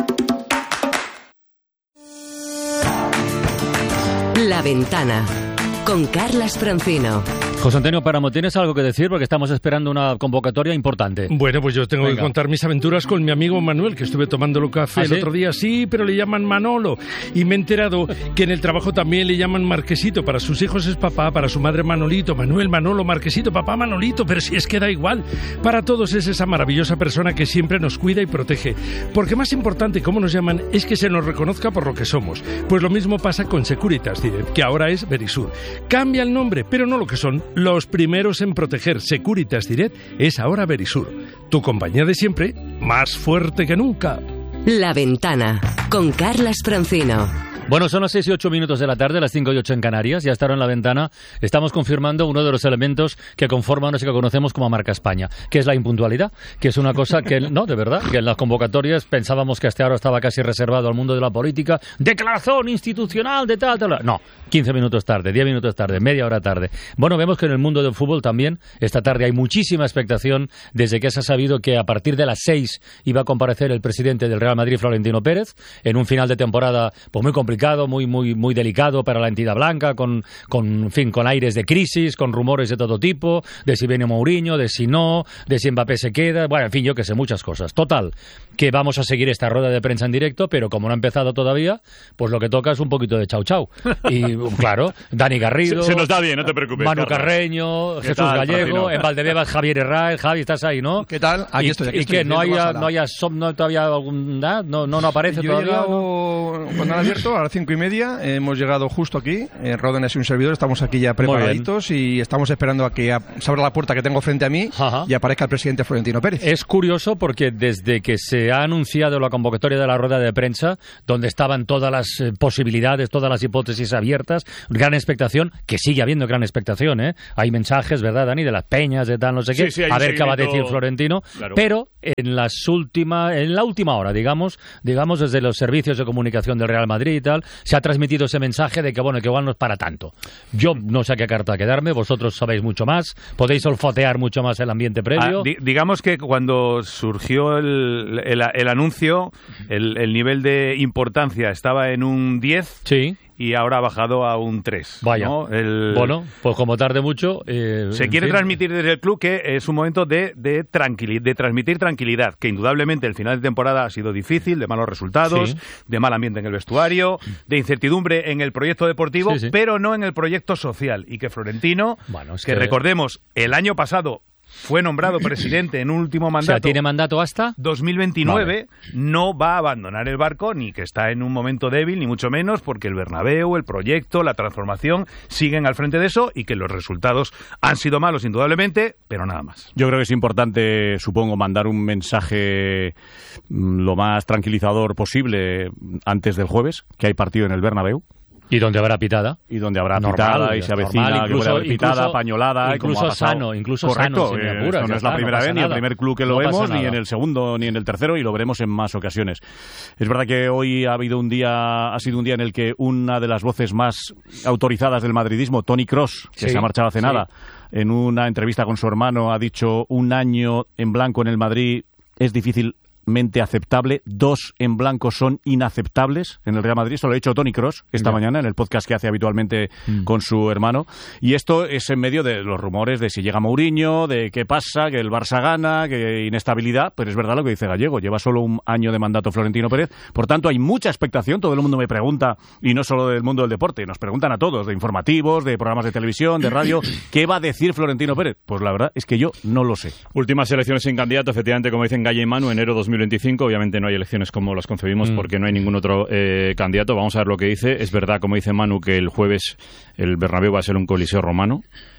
La Ventana, con Carlas Francino. José Antonio Páramo, ¿tienes algo que decir? Porque estamos esperando una convocatoria importante. Bueno, pues yo tengo Venga. que contar mis aventuras con mi amigo Manuel, que estuve tomándolo café ¿Ah, el sí? otro día. Sí, pero le llaman Manolo. Y me he enterado que en el trabajo también le llaman Marquesito. Para sus hijos es papá, para su madre Manolito. Manuel, Manolo, Marquesito, papá, Manolito. Pero si es que da igual. Para todos es esa maravillosa persona que siempre nos cuida y protege. Porque más importante, como nos llaman, es que se nos reconozca por lo que somos. Pues lo mismo pasa con Securitas Direct, que ahora es Verisur. Cambia el nombre, pero no lo que son. Los primeros en proteger. Securitas Direct es ahora Verisur. Tu compañía de siempre, más fuerte que nunca. La Ventana, con Carlas Francino. Bueno, son las seis y ocho minutos de la tarde, las cinco y ocho en Canarias. Ya está en La Ventana. Estamos confirmando uno de los elementos que conforman eso que conocemos como marca España, que es la impuntualidad, que es una cosa que, no, de verdad, que en las convocatorias pensábamos que hasta ahora estaba casi reservado al mundo de la política. Declaración institucional de tal, tal. No, quince minutos tarde, diez minutos tarde, media hora tarde. Bueno, vemos que en el mundo del fútbol también, esta tarde hay muchísima expectación desde que se ha sabido que a partir de las seis iba a comparecer el presidente del Real Madrid, Florentino Pérez, en un final de temporada pues muy complicado complicado, muy muy muy delicado para la entidad blanca, con, con, en fin, con aires de crisis, con rumores de todo tipo, de si viene Mourinho, de si no, de si Mbappé se queda, bueno, en fin, yo que sé, muchas cosas. Total, que vamos a seguir esta rueda de prensa en directo, pero como no ha empezado todavía, pues lo que toca es un poquito de chau chau. Y claro, Dani Garrido, se, se nos da bien, no te preocupes, Manu Carlos. Carreño, Jesús tal, Gallego, Francino? en Valdebebas Javier Herraiz. Javi, estás ahí, ¿no? ¿Qué tal? Aquí y, estoy, aquí y estoy. que no haya, no no haya, no todavía algún, ¿no? no, no aparece Yo todavía. He llegado, cuando han abierto a las cinco y media, hemos llegado justo aquí, en Rodones y un servidor, estamos aquí ya preparaditos y estamos esperando a que a, se abra la puerta que tengo frente a mí. Ajá. Y aparezca el presidente Florentino Pérez. Es curioso porque desde que se ha anunciado la convocatoria de la rueda de prensa, donde estaban todas las eh, posibilidades, todas las hipótesis abiertas, gran expectación, que sigue habiendo gran expectación, ¿eh? Hay mensajes, ¿verdad, Dani? De las peñas, de tal, no sé qué, sí, sí, a ver qué va a decir Florentino, claro. Pero en las últimas, en la última hora, digamos, digamos desde los servicios de comunicación del Real Madrid y tal, se ha transmitido ese mensaje de que bueno, que igual no es para tanto. Yo no sé a qué carta quedarme, vosotros sabéis mucho más, podéis olfatear mucho más el ambiente previo. Ah, di digamos que cuando surgió el, el, el anuncio, el, el nivel de importancia estaba en un diez. Sí. Y ahora ha bajado a un tres. Vaya. ¿no? El... Bueno, pues como tarde mucho... Eh, Se quiere fin. transmitir desde el club que es un momento de, de, tranquil de transmitir tranquilidad, que indudablemente el final de temporada ha sido difícil, de malos resultados, sí. de mal ambiente en el vestuario, de incertidumbre en el proyecto deportivo, sí, sí. pero no en el proyecto social. Y que Florentino, bueno, es que, que recordemos, el año pasado fue nombrado presidente en un último mandato. O sea, ¿tiene mandato hasta? dos mil veintinueve. Vale. No va a abandonar el barco, ni que está en un momento débil, ni mucho menos, porque el Bernabéu, el proyecto, la transformación siguen al frente de eso y que los resultados han sido malos, indudablemente, pero nada más. Yo creo que es importante, supongo, mandar un mensaje lo más tranquilizador posible antes del jueves, que hay partido en el Bernabéu. Y donde habrá pitada. Y donde habrá normal, pitada y se avecina, normal, incluso, que puede haber pitada, incluso, pañolada. Incluso como ha sano, incluso Correcto, sano, sin eh, apuras, esto no es está, la primera no vez, ni nada. el primer club que lo no vemos, ni nada. en el segundo, ni en el tercero, y lo veremos en más ocasiones. Es verdad que hoy ha habido un día, ha sido un día en el que una de las voces más autorizadas del madridismo, Toni Kroos, que sí, se ha marchado hace sí. nada, en una entrevista con su hermano ha dicho: un año en blanco en el Madrid es difícil aceptable, dos en blanco son inaceptables en el Real Madrid. Esto lo ha dicho Toni Kroos esta Bien. mañana en el podcast que hace habitualmente mm. con su hermano, y esto es en medio de los rumores de si llega Mourinho, de qué pasa, que el Barça gana, que inestabilidad, pero es verdad lo que dice Gallego, lleva solo un año de mandato Florentino Pérez, por tanto hay mucha expectación, todo el mundo me pregunta, y no solo del mundo del deporte, nos preguntan a todos, de informativos, de programas de televisión, de radio, ¿qué va a decir Florentino Pérez? Pues la verdad es que yo no lo sé. Últimas elecciones sin candidato, efectivamente, como dicen Galle y Manu, enero dos mil veinticinco. Obviamente no hay elecciones como las concebimos mm. porque no hay ningún otro eh, candidato. Vamos a ver lo que dice. Es verdad, como dice Manu, que el jueves el Bernabéu va a ser un coliseo romano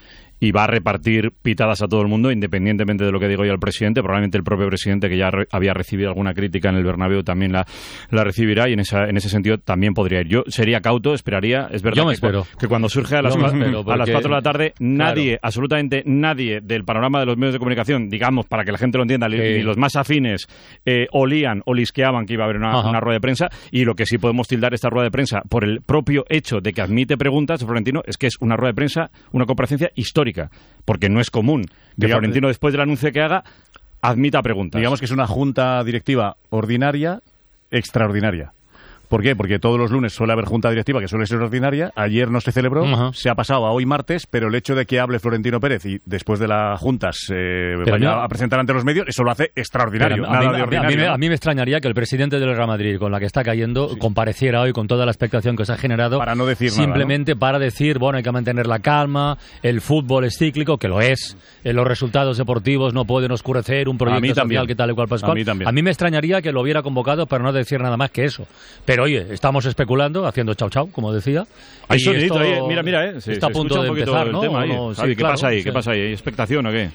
y va a repartir pitadas a todo el mundo, independientemente de lo que diga yo el presidente. Probablemente el propio presidente, que ya re había recibido alguna crítica en el Bernabéu, también la, la recibirá, y en, esa, en ese sentido también podría ir. Yo sería cauto, esperaría. Es verdad yo me que, espero. que cuando surge a las, espero, porque... a las cuatro de la tarde, nadie, claro. absolutamente nadie del panorama de los medios de comunicación, digamos, para que la gente lo entienda, sí. ni los más afines, eh, olían o lisqueaban que iba a haber una, una rueda de prensa, y lo que sí podemos tildar esta rueda de prensa por el propio hecho de que admite preguntas, Florentino, es que es una rueda de prensa, una comparecencia histórica, porque no es común que digamos, Florentino, después del anuncio que haga, admita preguntas. Digamos que es una junta directiva ordinaria, extraordinaria. ¿Por qué? Porque todos los lunes suele haber junta directiva que suele ser ordinaria. Ayer no se celebró, uh-huh. se ha pasado a hoy martes, pero el hecho de que hable Florentino Pérez y después de la junta se vaya no. a presentar ante los medios, eso lo hace extraordinario. A, nada mí, de ordinario. A mí, ¿no? a mí me extrañaría que el presidente del Real Madrid, con la que está cayendo, sí. compareciera hoy con toda la expectación que se ha generado, para no decir simplemente nada, ¿no? para decir, bueno, hay que mantener la calma, el fútbol es cíclico, que lo es, los resultados deportivos no pueden oscurecer un proyecto social también. que tal y cual Pascual. A mí también. A mí me extrañaría que lo hubiera convocado para no decir nada más que eso. Pero oye, estamos especulando, haciendo chau chau, como decía. Hay sonidito ahí, mira, mira, eh. Se, está se a punto de empezar, ¿no? Tema, no sí, sí, ¿Qué claro, pasa ahí? sí. ¿Qué pasa ahí? ¿Hay expectación o qué?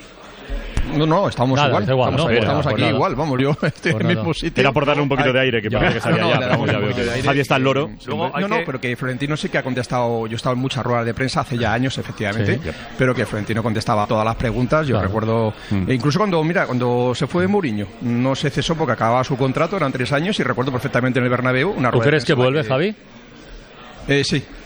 No, no, estamos nada, igual. igual estamos, no, estamos pues aquí nada. igual, vamos, yo estoy pues en el nada. mismo sitio. Era por darle un poquito de aire, que ya, parece que salía no, ya, no, pero vamos, ya veo que Javi está al loro. Luego no, no, que... pero que Florentino sí que ha contestado, yo he estado en muchas ruedas de prensa hace ya años, efectivamente, sí. pero que Florentino contestaba todas las preguntas, yo claro. recuerdo, mm. e incluso cuando, mira, cuando se fue Mourinho, no se cesó porque acababa su contrato, eran tres años, y recuerdo perfectamente en el Bernabéu una rueda ¿Tú crees que vuelve, que... Javi? Eh, sí.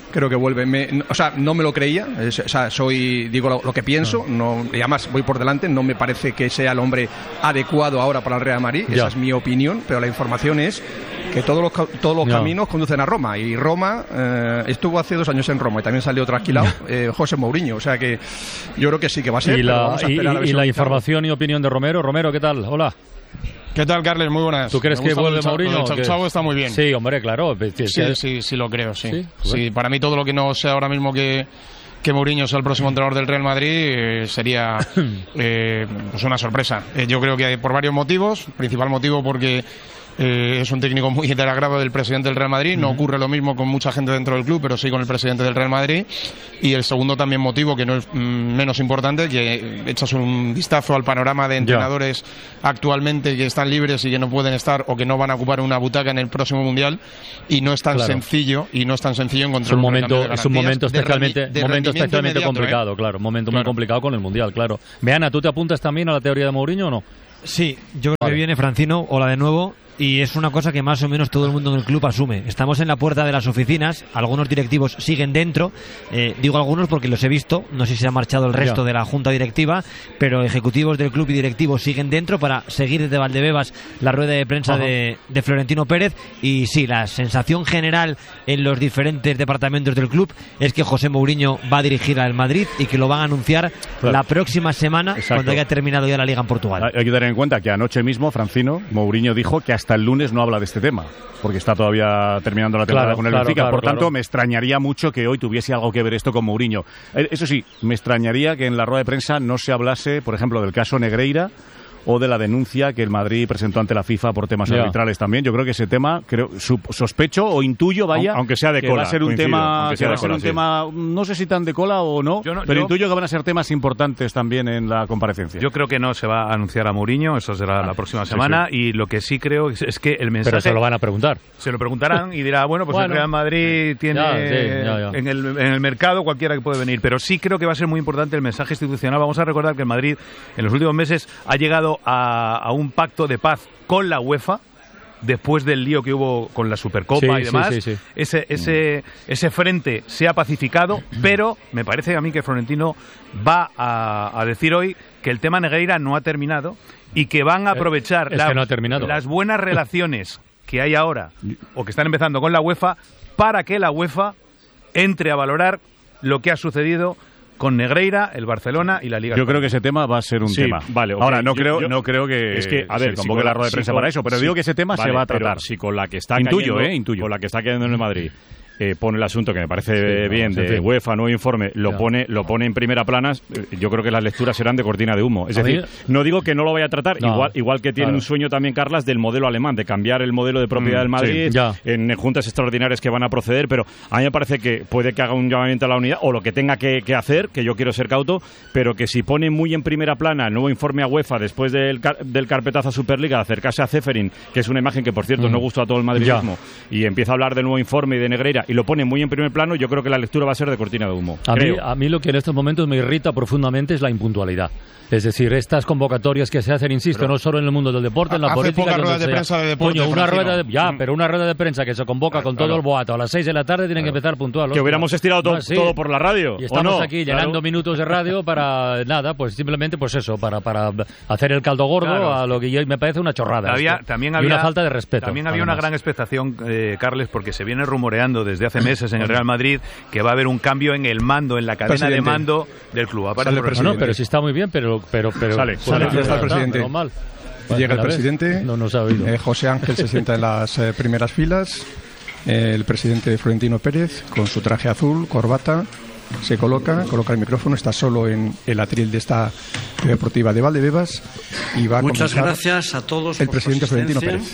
creo que vuelve. Me, o sea, no me lo creía, es, o sea, soy, digo lo, lo que pienso, no, y además voy por delante, no me parece que sea el hombre adecuado ahora para el Real Madrid, ya. Esa es mi opinión, pero la información es que todos los, todos los caminos conducen a Roma, y Roma eh, estuvo hace dos años en Roma y también salió trasquilado eh, José Mourinho, o sea que yo creo que sí que va a ser. Y la, vamos a esperar y, a ver y si la lo información y opinión de Romero. Romero, ¿qué tal? Hola. ¿Qué tal, Carles? Muy buenas. ¿Tú crees que vuelve Mourinho? El Chavo está muy bien. Sí, hombre, claro. Sí, sí, sí lo creo, sí. Sí, sí, para mí todo lo que no sea ahora mismo que, que Mourinho sea el próximo entrenador del Real Madrid eh, sería eh, pues una sorpresa. Eh, yo creo que hay por varios motivos. Principal motivo porque Eh, es un técnico muy del agrado del presidente del Real Madrid. No ocurre lo mismo con mucha gente dentro del club, pero sí con el presidente del Real Madrid. Y el segundo también motivo, que no es mm, menos importante, que echas un vistazo al panorama de entrenadores ya. actualmente que están libres y que no pueden estar o que no van a ocupar una butaca en el próximo Mundial, y no es tan claro. sencillo y no es tan sencillo encontrar es un un momento de es un momento especialmente de momento especialmente complicado, ¿eh? claro, un momento claro. muy complicado con el Mundial, claro. Meana, ¿tú te apuntas también a la teoría de Mourinho o no? Sí, yo creo vale. que viene Francino, hola de nuevo. Y es una cosa que más o menos todo el mundo en el club asume. Estamos en la puerta de las oficinas, algunos directivos siguen dentro, eh, digo algunos porque los he visto, no sé si se ha marchado el resto ya. de la junta directiva, pero ejecutivos del club y directivos siguen dentro para seguir desde Valdebebas la rueda de prensa de, de Florentino Pérez. Y sí, la sensación general en los diferentes departamentos del club es que José Mourinho va a dirigir al Madrid y que lo van a anunciar claro. la próxima semana. Exacto. Cuando haya terminado ya la Liga en Portugal. Hay que tener en cuenta que anoche mismo Francino, Mourinho dijo que hasta Hasta el lunes no habla de este tema, porque está todavía terminando la temporada claro, con el claro, Benfica. Claro, Por tanto, claro. me extrañaría mucho que hoy tuviese algo que ver esto con Mourinho. Eso sí, me extrañaría que en la rueda de prensa no se hablase, por ejemplo, del caso Negreira o de la denuncia que el Madrid presentó ante la FIFA por temas yeah. arbitrales también. Yo creo que ese tema, creo, sospecho o intuyo, vaya, aunque sea de que cola, va a ser un tema, que va a ser cola, un sí. tema, no sé si tan de cola o no, no pero yo, intuyo que van a ser temas importantes también en la comparecencia. Yo creo que no se va a anunciar a Mourinho, eso será ah, la próxima semana, sí, sí. y lo que sí creo es, es que el mensaje... Pero se lo van a preguntar. Se lo preguntarán y dirá, bueno, pues bueno, el Real Madrid tiene ya, sí, ya, ya. En, el, en el mercado cualquiera que puede venir, pero sí creo que va a ser muy importante el mensaje institucional. Vamos a recordar que el Madrid en los últimos meses ha llegado a, a un pacto de paz con la UEFA después del lío que hubo con la Supercopa sí, y demás. Sí, sí, sí. Ese, ese, ese frente se ha pacificado, pero me parece a mí que Florentino va a, a decir hoy que el tema Negreira no ha terminado y que van a aprovechar es la, que no ha terminado. las buenas relaciones que hay ahora o que están empezando con la UEFA para que la UEFA entre a valorar lo que ha sucedido con Negreira, el Barcelona y la Liga. Yo creo que ese tema va a ser un sí, tema. Vale, okay. Ahora, no yo, creo yo, no creo que, es que a ver, se convoque si la rueda de prensa si para eso, pero si, digo que ese tema vale, se va a tratar. Si con la que está intuyo, cayendo, eh, intuyo. con la que está cayendo en el Madrid eh, pone el asunto que me parece sí, bien de sí. UEFA, nuevo informe, lo ya. pone lo pone en primera plana, yo creo que las lecturas serán de cortina de humo. Es ¿A decir, mí? no digo que no lo vaya a tratar, no, igual igual que tiene claro. un sueño también Carlas del modelo alemán, de cambiar el modelo de propiedad mm, del Madrid sí, en juntas extraordinarias que van a proceder, pero a mí me parece que puede que haga un llamamiento a la unidad o lo que tenga que, que hacer, que yo quiero ser cauto, pero que si pone muy en primera plana el nuevo informe a UEFA después del, del carpetazo a Superliga, de acercarse a Ceferin, que es una imagen que por cierto mm. no gustó a todo el madridismo, ya. y empieza a hablar del nuevo informe y de Negreira y lo pone muy en primer plano, yo creo que la lectura va a ser de cortina de humo. A mí, a mí lo que en estos momentos me irrita profundamente es la impuntualidad. Es decir, estas convocatorias que se hacen, insisto, pero no solo en el mundo del deporte, en la política, rueda de prensa de deporte, Coño, una rueda de, ya, mm. pero una rueda de prensa que se convoca con claro. todo el boato a las seis de la tarde tienen claro. que empezar puntual. Que hubiéramos estirado to- no, sí. todo por la radio. Y estamos no? aquí llenando claro. minutos de radio para nada, pues simplemente pues eso, para, para hacer el caldo gordo claro. a lo que yo, me parece una chorrada. Había, esto. también y había, una falta de respeto. También había además. una gran expectación, eh, Carles, porque se viene rumoreando desde hace meses en el Real Madrid que va a haber un cambio en el mando, en la cadena presidente. de mando del club. No, pero sí está muy bien, pero pero pero sale. Sale, ya está el presidente. No, mal. Llega el presidente. No nos ha oído. Eh, José Ángel se sienta en las eh, primeras filas. Eh, el presidente Florentino Pérez, con su traje azul, corbata, se coloca, coloca el micrófono, está solo en el atril de esta deportiva de Valdebebas y va a Muchas gracias a todos. El presidente Florentino Pérez.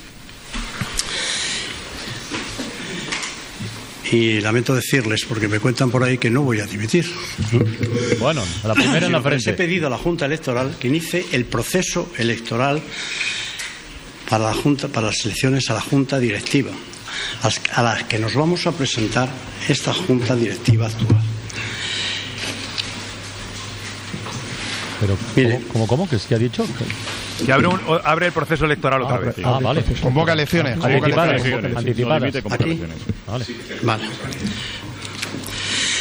Y lamento decirles, porque me cuentan por ahí que no voy a dimitir. Bueno, a la primera en la frente. Les he pedido a la Junta Electoral que inicie el proceso electoral para la Junta, para las elecciones a la Junta Directiva, a las que nos vamos a presentar esta Junta Directiva actual. Pero, Mire, ¿cómo, cómo, ¿Qué, ¿Qué ha dicho? Que abre, un, abre el proceso electoral otra vez. Ah, vale. Convoca elecciones. Anticipadas. Anticipadas. Aquí. Vale. Vale.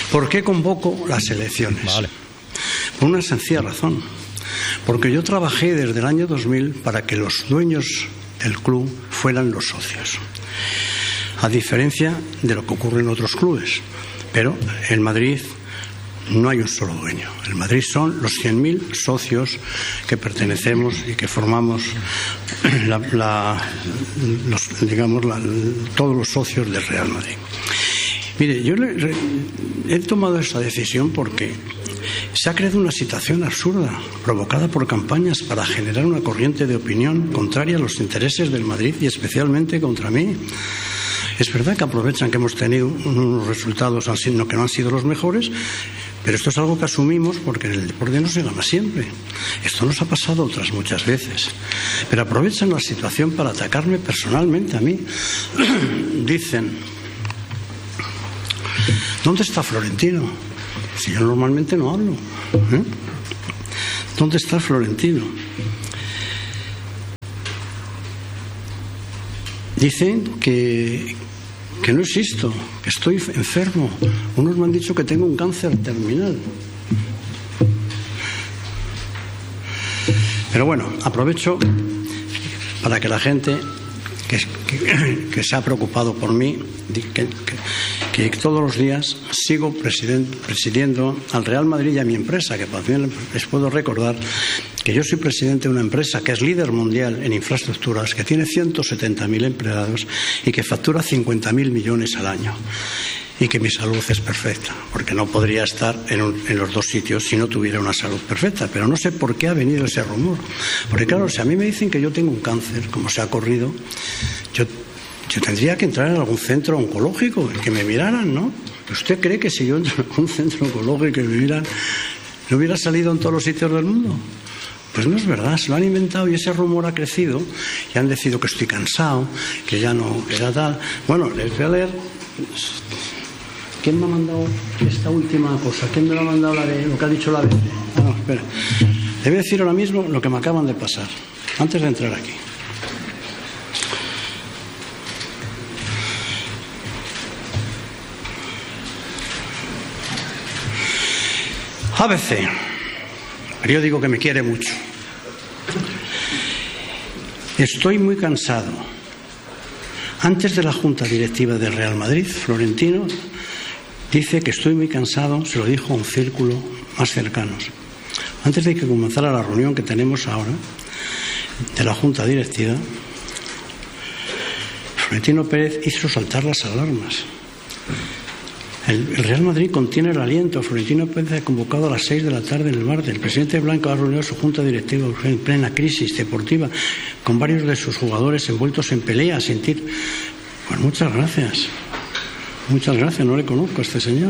¿Por qué convoco las elecciones? Vale. Por una sencilla razón. Porque yo trabajé desde el año dos mil para que los dueños del club fueran los socios. A diferencia de lo que ocurre en otros clubes. Pero en Madrid no hay un solo dueño. En Madrid son los cien mil socios que pertenecemos y que formamos la, la, los, digamos, la, todos los socios del Real Madrid. Mire, yo le, re, he tomado esta decisión porque se ha creado una situación absurda, provocada por campañas para generar una corriente de opinión contraria a los intereses del Madrid y especialmente contra mí. Es verdad que aprovechan que hemos tenido unos resultados que no han sido los mejores, pero esto es algo que asumimos porque en el deporte no se gana siempre. Esto nos ha pasado otras muchas veces. Pero aprovechan la situación para atacarme personalmente a mí. Dicen, ¿dónde está Florentino? Si yo normalmente no hablo. ¿Eh? ¿Dónde está Florentino? Dicen que, que no existo, que estoy enfermo. Unos me han dicho que tengo un cáncer terminal. Pero bueno, aprovecho para que la gente que, que, que se ha preocupado por mí, que, que, que todos los días sigo presidiendo al Real Madrid y a mi empresa, que también les puedo recordar que yo soy presidente de una empresa que es líder mundial en infraestructuras, que tiene ciento setenta mil empleados y que factura cincuenta mil millones al año. Y que mi salud es perfecta, porque no podría estar en, un, en los dos sitios si no tuviera una salud perfecta. Pero no sé por qué ha venido ese rumor. Porque claro, si a mí me dicen que yo tengo un cáncer, como se ha corrido, yo, yo tendría que entrar en algún centro oncológico, que me miraran, ¿no? ¿Usted cree que si yo entro en un centro oncológico y que me miran, no hubiera salido en todos los sitios del mundo? Pues no es verdad, se lo han inventado y ese rumor ha crecido y han decidido que estoy cansado, que ya no, que ya tal. Bueno, les voy a leer. ¿Quién me ha mandado esta última cosa? ¿Quién me lo ha mandado la de, lo que ha dicho la A B C? Ah, no, espera. Le voy a decir ahora mismo lo que me acaban de pasar, antes de entrar aquí. A B C, periódico que me quiere mucho. Estoy muy cansado. Antes de la Junta Directiva del Real Madrid, Florentino dice que estoy muy cansado, se lo dijo a un círculo más cercanos. Antes de que comenzara la reunión que tenemos ahora de la Junta Directiva, Florentino Pérez hizo saltar las alarmas. El, el Real Madrid contiene el aliento. Florentino Pérez ha convocado a las seis de la tarde en el martes. El presidente Blanco ha reunido su Junta Directiva en plena crisis deportiva con varios de sus jugadores envueltos en pelea, sentir... Pues muchas gracias. Muchas gracias, no le conozco a este señor.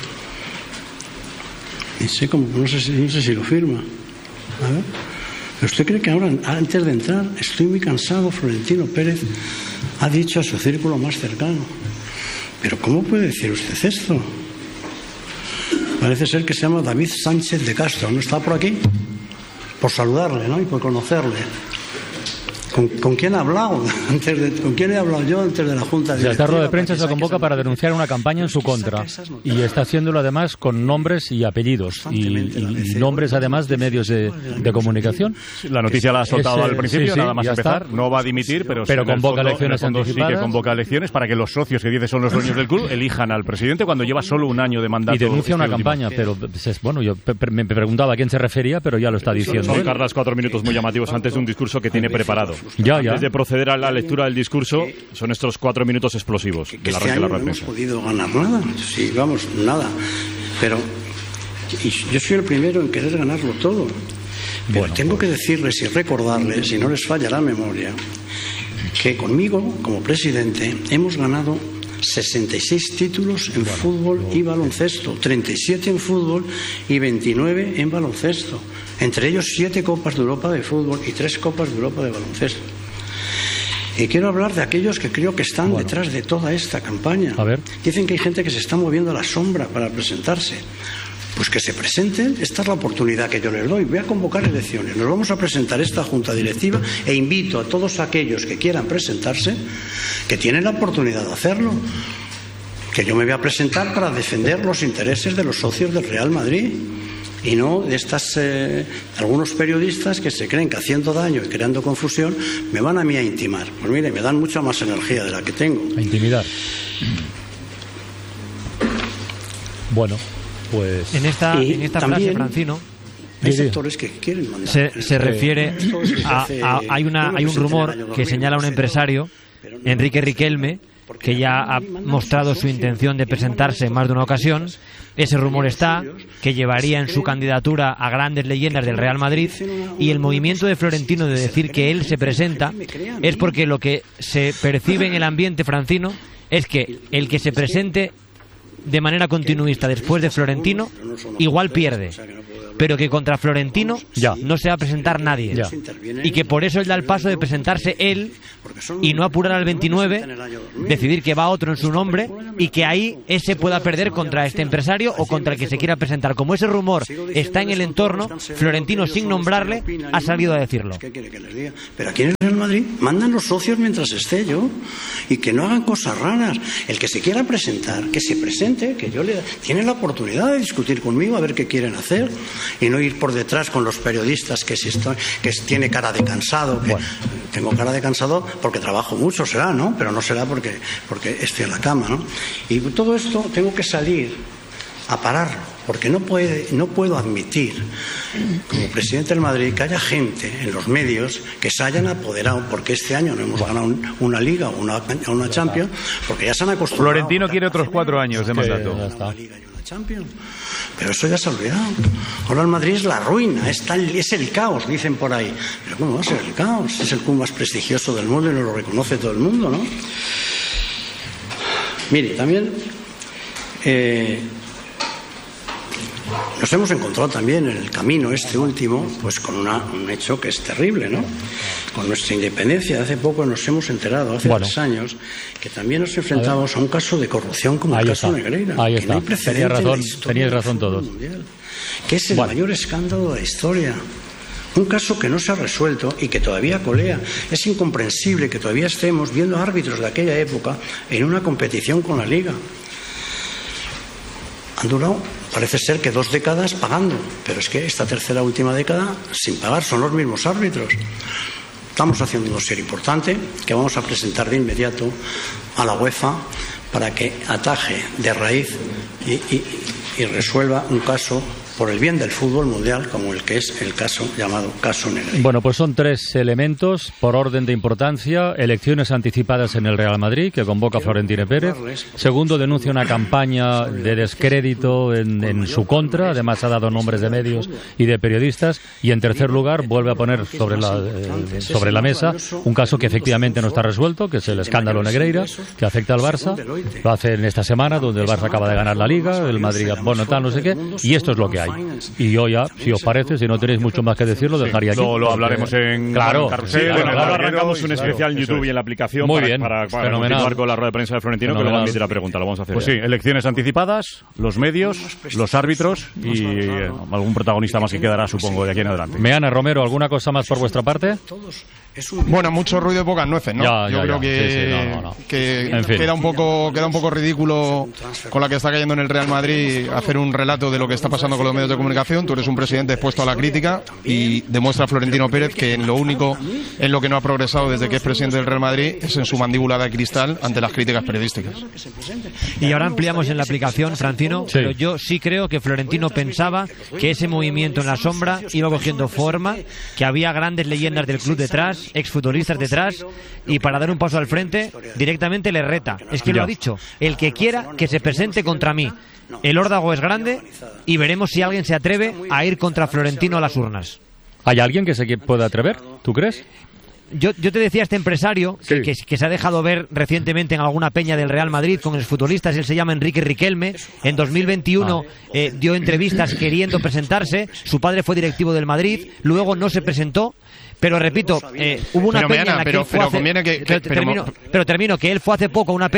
Y sé cómo, no sé, si, no sé si lo firma. A ver. ¿Pero usted cree que ahora, antes de entrar, estoy muy cansado? Florentino Pérez ha dicho a su círculo más cercano. ¿Pero cómo puede decir usted esto? Parece ser que se llama David Sánchez de Castro. ¿No está por aquí? Por saludarle, ¿no? Y por conocerle. ¿Con, ¿Con quién ha hablado? Antes de, ¿Con quién he hablado yo antes de la Junta Directiva? Esta rueda de prensa se convoca para denunciar una campaña en su contra y está haciéndolo además con nombres y apellidos y, y nombres además de medios de, de comunicación. La noticia la ha soltado Ese, al principio, sí, sí, nada más empezar. Está. No va a dimitir, pero, pero en el convoca fondo, elecciones en el fondo anticipadas. Sí que convoca elecciones para que los socios que dice son los dueños del club elijan al presidente cuando lleva solo un año de mandato. Y denuncia una este campaña, pero bueno, yo me preguntaba a quién se refería, pero ya lo está diciendo. Son, Carlas, cuatro minutos muy llamativos antes de un discurso que tiene preparado. Ya, ya. Antes de proceder a la lectura del discurso, son estos cuatro minutos explosivos que, de la este arranque de la año rueda no hemos podido ganar nada. Sí, vamos, nada. Pero y yo soy el primero en querer ganarlo todo. Pero bueno, tengo que decirles y recordarles, si no les falla la memoria, que conmigo, como presidente, hemos ganado sesenta y seis títulos en fútbol y baloncesto, treinta y siete en fútbol y veintinueve en baloncesto. Entre ellos siete Copas de Europa de fútbol y tres Copas de Europa de baloncesto. Y quiero hablar de aquellos que creo que están bueno. detrás de toda esta campaña. A ver. Dicen que hay gente que se está moviendo a la sombra para presentarse. Pues que se presenten, esta es la oportunidad que yo les doy. Voy a convocar elecciones, nos vamos a presentar esta Junta Directiva e invito a todos aquellos que quieran presentarse, que tienen la oportunidad de hacerlo. que yo me voy a presentar para defender los intereses de los socios del Real Madrid y no de estas eh, algunos periodistas que se creen que haciendo daño y creando confusión me van a mí a intimar. Pues mire, me dan mucha más energía de la que tengo. A intimidar. Bueno, pues en esta, en esta frase, Francino, hay sectores que quieren mandar. Se, se refiere a, a hay una hay un rumor que señala a un empresario, Enrique Riquelme, que ya ha mostrado su intención de presentarse en más de una ocasión. Ese rumor está, que llevaría en su candidatura a grandes leyendas del Real Madrid, y el movimiento de Florentino de decir que él se presenta es porque lo que se percibe en el ambiente, Francino, es que el que se presente de manera continuista después de Florentino igual pierde, pero que contra Florentino ya no se va a presentar nadie, ya. Y que por eso él da el paso de presentarse él y no apurar al veintinueve, decidir que va otro en su nombre y que ahí ese pueda perder contra este empresario o contra el que se quiera presentar. Como ese rumor está en el entorno, Florentino, sin nombrarle, ha salido a decirlo. ¿Qué quiere que les diga? Pero aquí en el Real Madrid mandan los socios mientras esté yo, y que no hagan cosas raras. El que se quiera presentar, que se presente, que yo le tiene la oportunidad de discutir conmigo a ver qué quieren hacer, y no ir por detrás con los periodistas que si estoy, que tiene cara de cansado. Que bueno. Tengo cara de cansado porque trabajo mucho, será, ¿no? Pero no será porque, porque estoy en la cama, ¿no? Y todo esto tengo que salir a pararlo, porque no puede, no puedo admitir, como presidente del Madrid, que haya gente en los medios que se hayan apoderado, porque este año no hemos ganado una Liga o una, una Champions, porque ya se han acostumbrado. Florentino quiere otros cuatro años de mandato. Una Liga y una Champions. Pero eso ya se ha olvidado. Ahora el Madrid es la ruina, es, tal, es el caos, dicen por ahí. Pero ¿cómo va a ser el caos? Es el club más prestigioso del mundo y no lo reconoce todo el mundo, ¿no? Mire, también eh, nos hemos encontrado también en el camino este último, pues con una, un hecho que es terrible, ¿no? Con nuestra independencia. Hace poco nos hemos enterado, hace bueno. tres años, que también nos enfrentamos a, a un caso de corrupción como ahí el caso está. Negreira. Ahí que está. No hay Teníais razón, teníais razón todos. Mundial, que es el bueno. mayor escándalo de la historia. Un caso que no se ha resuelto y que todavía colea. Es incomprensible que todavía estemos viendo árbitros de aquella época en una competición con la Liga. Han durado, parece ser que dos décadas pagando, pero es que esta tercera última década sin pagar, son los mismos árbitros. Estamos haciendo un dossier importante que vamos a presentar de inmediato a la UEFA para que ataje de raíz y, y, y resuelva un caso por el bien del fútbol mundial, como el que es el caso llamado caso Negreira. Bueno, pues son tres elementos por orden de importancia. Elecciones anticipadas en el Real Madrid, que convoca Florentino Pérez. Segundo, denuncia una campaña de descrédito en, en su contra. Además, ha dado nombres de medios y de periodistas. Y en tercer lugar, vuelve a poner sobre la, eh, sobre la mesa un caso que efectivamente no está resuelto, que es el escándalo Negreira, que afecta al Barça. Lo hace en esta semana, donde el Barça acaba de ganar la Liga, el Madrid, bueno, tal, no sé qué. Y esto es lo que hay. Y yo ya, si os parece, si no tenéis mucho más que decir, lo dejaría aquí. Lo, lo hablaremos en claro, carrusel. Sí, bueno, claro, arrancamos un claro, especial en YouTube y en la aplicación Muy para, bien, para, para fenomenal. continuar con la rueda de prensa de Florentino, que luego admite la pregunta, lo vamos a hacer. Pues ya. sí, elecciones anticipadas, los medios, los árbitros y eh, algún protagonista más que quedará, supongo, de aquí en adelante. Meana, Romero, ¿alguna cosa más por vuestra parte? Bueno, mucho ruido y pocas nueces, ¿no? Ya, Yo ya, creo ya. que, sí, sí, no, no, no. que en fin. queda un poco queda un poco ridículo con la que está cayendo en el Real Madrid hacer un relato de lo que está pasando con los medios de comunicación. Tú eres un presidente expuesto a la crítica y demuestra a Florentino Pérez que en lo único en lo que no ha progresado desde que es presidente del Real Madrid es en su mandíbula de cristal ante las críticas periodísticas. Y ahora ampliamos en la aplicación, Francino, sí. Pero yo sí creo que Florentino pensaba que ese movimiento en la sombra iba cogiendo forma, que había grandes leyendas del club detrás, exfutbolistas detrás, y para dar un paso al frente directamente le reta. Es que lo ha dicho, el que quiera que se presente contra mí. El órdago es grande y veremos si alguien se atreve a ir contra Florentino a las urnas. ¿Hay alguien que se pueda atrever? ¿Tú crees? Yo, yo te decía, este empresario sí. que, que, que se ha dejado ver recientemente en alguna peña del Real Madrid con exfutbolistas, él se llama Enrique Riquelme, en dos mil veintiuno ah. eh, dio entrevistas queriendo presentarse, su padre fue directivo del Madrid, luego no se presentó, pero repito, eh, hubo una pero, peña Meana, en la que pero, él fue pero hace, conviene que, que pero, termino, pero termino, que él fue hace poco a una peña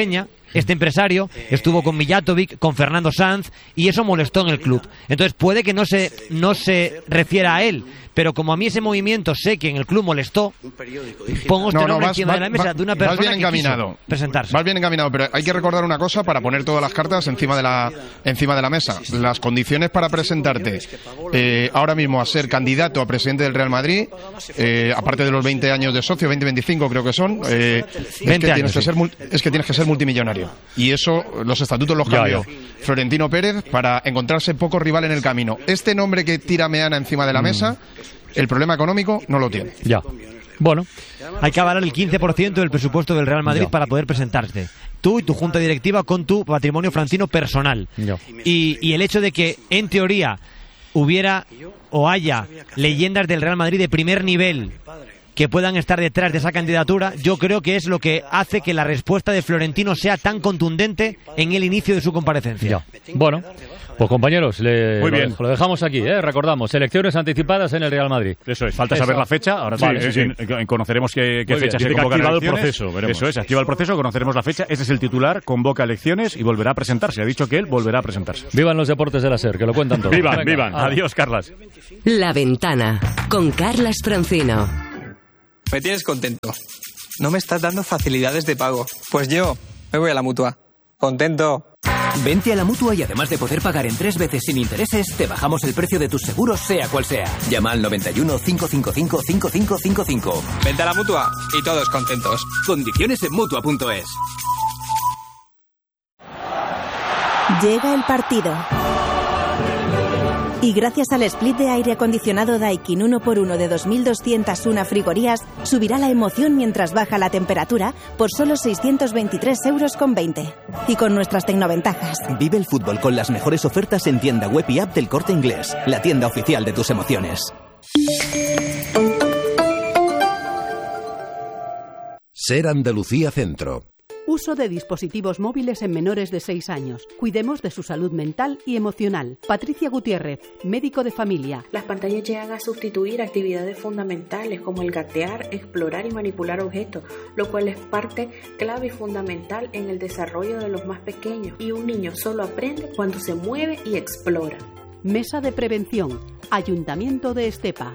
este empresario estuvo con Mijatovic, con Fernando Sanz, y eso molestó en el club. Entonces puede que no se, no se refiera a él, pero como a mí ese movimiento sé que en el club molestó, pongo este no, no, nombre vas, encima vas, de la mesa vas, de una persona vas bien que encaminado. quiso presentarse. Vas bien encaminado, pero hay que recordar una cosa para poner todas las cartas encima de la, encima de la mesa. Las condiciones para presentarte eh, ahora mismo a ser candidato a presidente del Real Madrid, eh, aparte de los veinte años de socio, veinte, veinticinco creo que son, eh, es, que años, tienes que sí. ser, es que tienes que ser multimillonario. Y eso, los estatutos los cambió ya, ya. Florentino Pérez para encontrarse poco rival en el camino. Este nombre que tira Meana encima de la mm. mesa, el problema económico no lo tiene. Ya. Bueno, hay que avalar el quince por ciento del presupuesto del Real Madrid ya. para poder presentarte. Tú y tu junta directiva con tu patrimonio francino personal. Y, y el hecho de que, en teoría, hubiera o haya leyendas del Real Madrid de primer nivel que puedan estar detrás de esa candidatura, yo creo que es lo que hace que la respuesta de Florentino sea tan contundente en el inicio de su comparecencia. Ya. Bueno, pues compañeros, le, Muy bien. Lo, lo dejamos aquí, ¿eh? Recordamos, elecciones anticipadas en el Real Madrid. Eso es, falta Eso. saber la fecha, ahora sí, vale, sí, sí, sí. conoceremos qué, qué fecha se convoca. Activado el proceso, veremos. Eso es, activa el proceso, conoceremos la fecha, ese es el titular, convoca elecciones y volverá a presentarse. Ha dicho que él volverá a presentarse. Vivan los deportes de la SER, que lo cuentan todo. Vivan, Venga. vivan. Ah. Adiós, Carlas. La Ventana, con Carlas Francino. Me tienes contento. No me estás dando facilidades de pago. Pues yo me voy a la Mutua. Contento. Vente a la Mutua y además de poder pagar en tres veces sin intereses, te bajamos el precio de tus seguros sea cual sea. Llama al noventa y uno, cinco cinco cinco, cinco cinco cinco cinco. Vente a la Mutua y todos contentos. Condiciones en Mutua punto es. Llega el partido. Y gracias al split de aire acondicionado Daikin uno por uno de dos mil doscientas una frigorías, subirá la emoción mientras baja la temperatura por solo seiscientos veintitrés euros con veinte. Y con nuestras tecnoventajas. Vive el fútbol con las mejores ofertas en tienda web y app del Corte Inglés, la tienda oficial de tus emociones. Ser Andalucía Centro. Uso de dispositivos móviles en menores de seis años. Cuidemos de su salud mental y emocional. Patricia Gutiérrez, médico de familia. Las pantallas llegan a sustituir actividades fundamentales como el gatear, explorar y manipular objetos, lo cual es parte clave y fundamental en el desarrollo de los más pequeños. Y un niño solo aprende cuando se mueve y explora. Mesa de Prevención. Ayuntamiento de Estepa.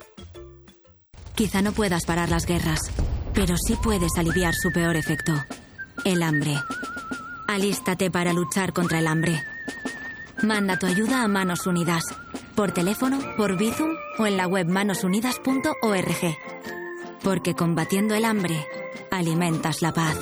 Quizá no puedas parar las guerras, pero sí puedes aliviar su peor efecto. El hambre. Alístate para luchar contra el hambre. Manda tu ayuda a Manos Unidas. Por teléfono, por Bizum o en la web manos unidas punto org. Porque combatiendo el hambre, alimentas la paz.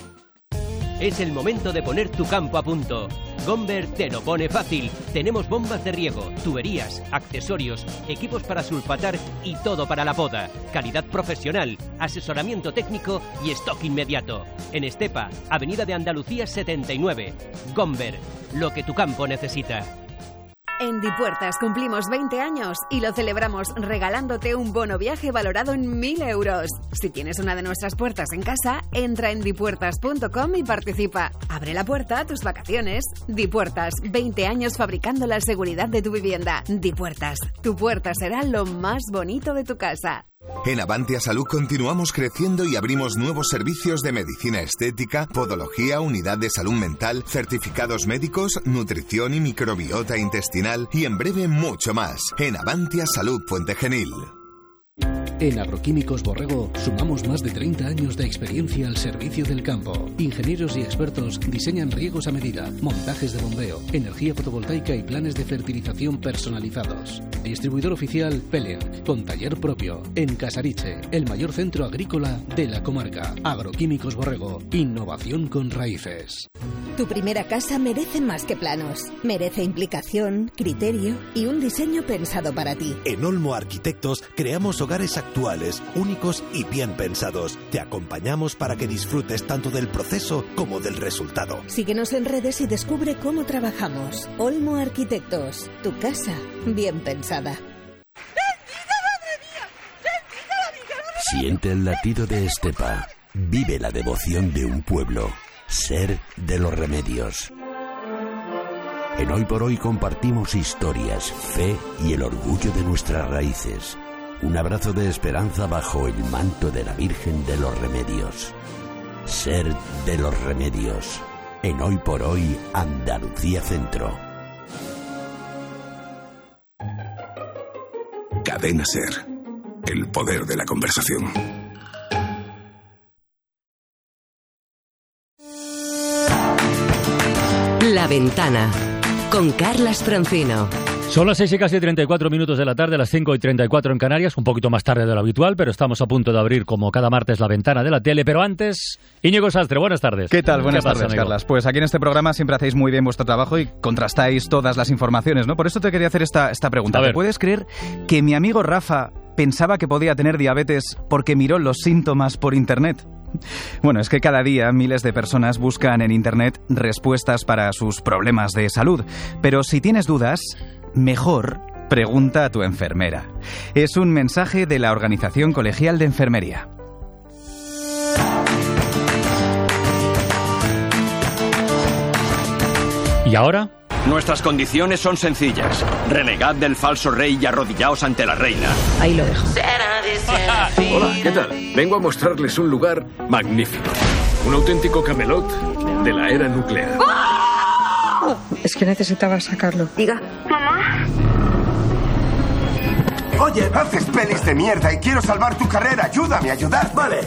Es el momento de poner tu campo a punto. Gomber te lo pone fácil. Tenemos bombas de riego, tuberías, accesorios, equipos para sulfatar y todo para la poda. Calidad profesional, asesoramiento técnico y stock inmediato. En Estepa, Avenida de Andalucía setenta y nueve. Gomber, lo que tu campo necesita. En Dipuertas cumplimos veinte años y lo celebramos regalándote un bono viaje valorado en mil euros. Si tienes una de nuestras puertas en casa, entra en dipuertas punto com y participa. Abre la puerta a tus vacaciones. Dipuertas, veinte años fabricando la seguridad de tu vivienda. Dipuertas, tu puerta será lo más bonito de tu casa. En Avantia Salud continuamos creciendo y abrimos nuevos servicios de medicina estética, podología, unidad de salud mental, certificados médicos, nutrición y microbiota intestinal y en breve mucho más. En Avantia Salud Puente Genil. En Agroquímicos Borrego sumamos más de treinta años de experiencia al servicio del campo. Ingenieros y expertos diseñan riegos a medida, montajes de bombeo, energía fotovoltaica y planes de fertilización personalizados. Distribuidor oficial Peleac, con taller propio, en Casariche, el mayor centro agrícola de la comarca. Agroquímicos Borrego, innovación con raíces. Tu primera casa merece más que planos. Merece implicación, criterio y un diseño pensado para ti. En Olmo Arquitectos creamos hogares actuales, únicos y bien pensados. Te acompañamos para que disfrutes tanto del proceso como del resultado. Síguenos en redes y descubre cómo trabajamos. Olmo Arquitectos, tu casa bien pensada. Siente el latido de Estepa. Vive la devoción de un pueblo. Ser de los Remedios. En Hoy por Hoy compartimos historias, fe y el orgullo de nuestras raíces. Un abrazo de esperanza bajo el manto de la Virgen de los Remedios. Ser de los Remedios. en Hoy por Hoy Andalucía Centro. Cadena SER. El poder de la conversación. La Ventana, con Carlas Francino. Son las seis y casi treinta y cuatro minutos de la tarde, las cinco y treinta y cuatro en Canarias, un poquito más tarde de lo habitual, pero estamos a punto de abrir, como cada martes, la ventana de la tele. Pero antes, Íñigo Sastre, buenas tardes. ¿Qué tal? Buenas ¿Qué pasa, tardes, amigo? Carlas. Pues aquí en este programa siempre hacéis muy bien vuestro trabajo y contrastáis todas las informaciones, ¿no? Por eso te quería hacer esta, esta pregunta. A ver. ¿Te puedes creer que mi amigo Rafa pensaba que podía tener diabetes porque miró los síntomas por Internet? Bueno, es que cada día miles de personas buscan en Internet respuestas para sus problemas de salud. Pero si tienes dudas, mejor pregunta a tu enfermera. Es un mensaje de la Organización Colegial de Enfermería. ¿Y ahora? Nuestras condiciones son sencillas. Renegad del falso rey y arrodillaos ante la reina. Ahí lo dejo. Hola, ¿qué tal? Vengo a mostrarles un lugar magnífico. Un auténtico Camelot de la era nuclear. Es que necesitaba sacarlo. Diga. Mamá. Oye, haces pelis de mierda y quiero salvar tu carrera. Ayúdame a ayudar. Vale,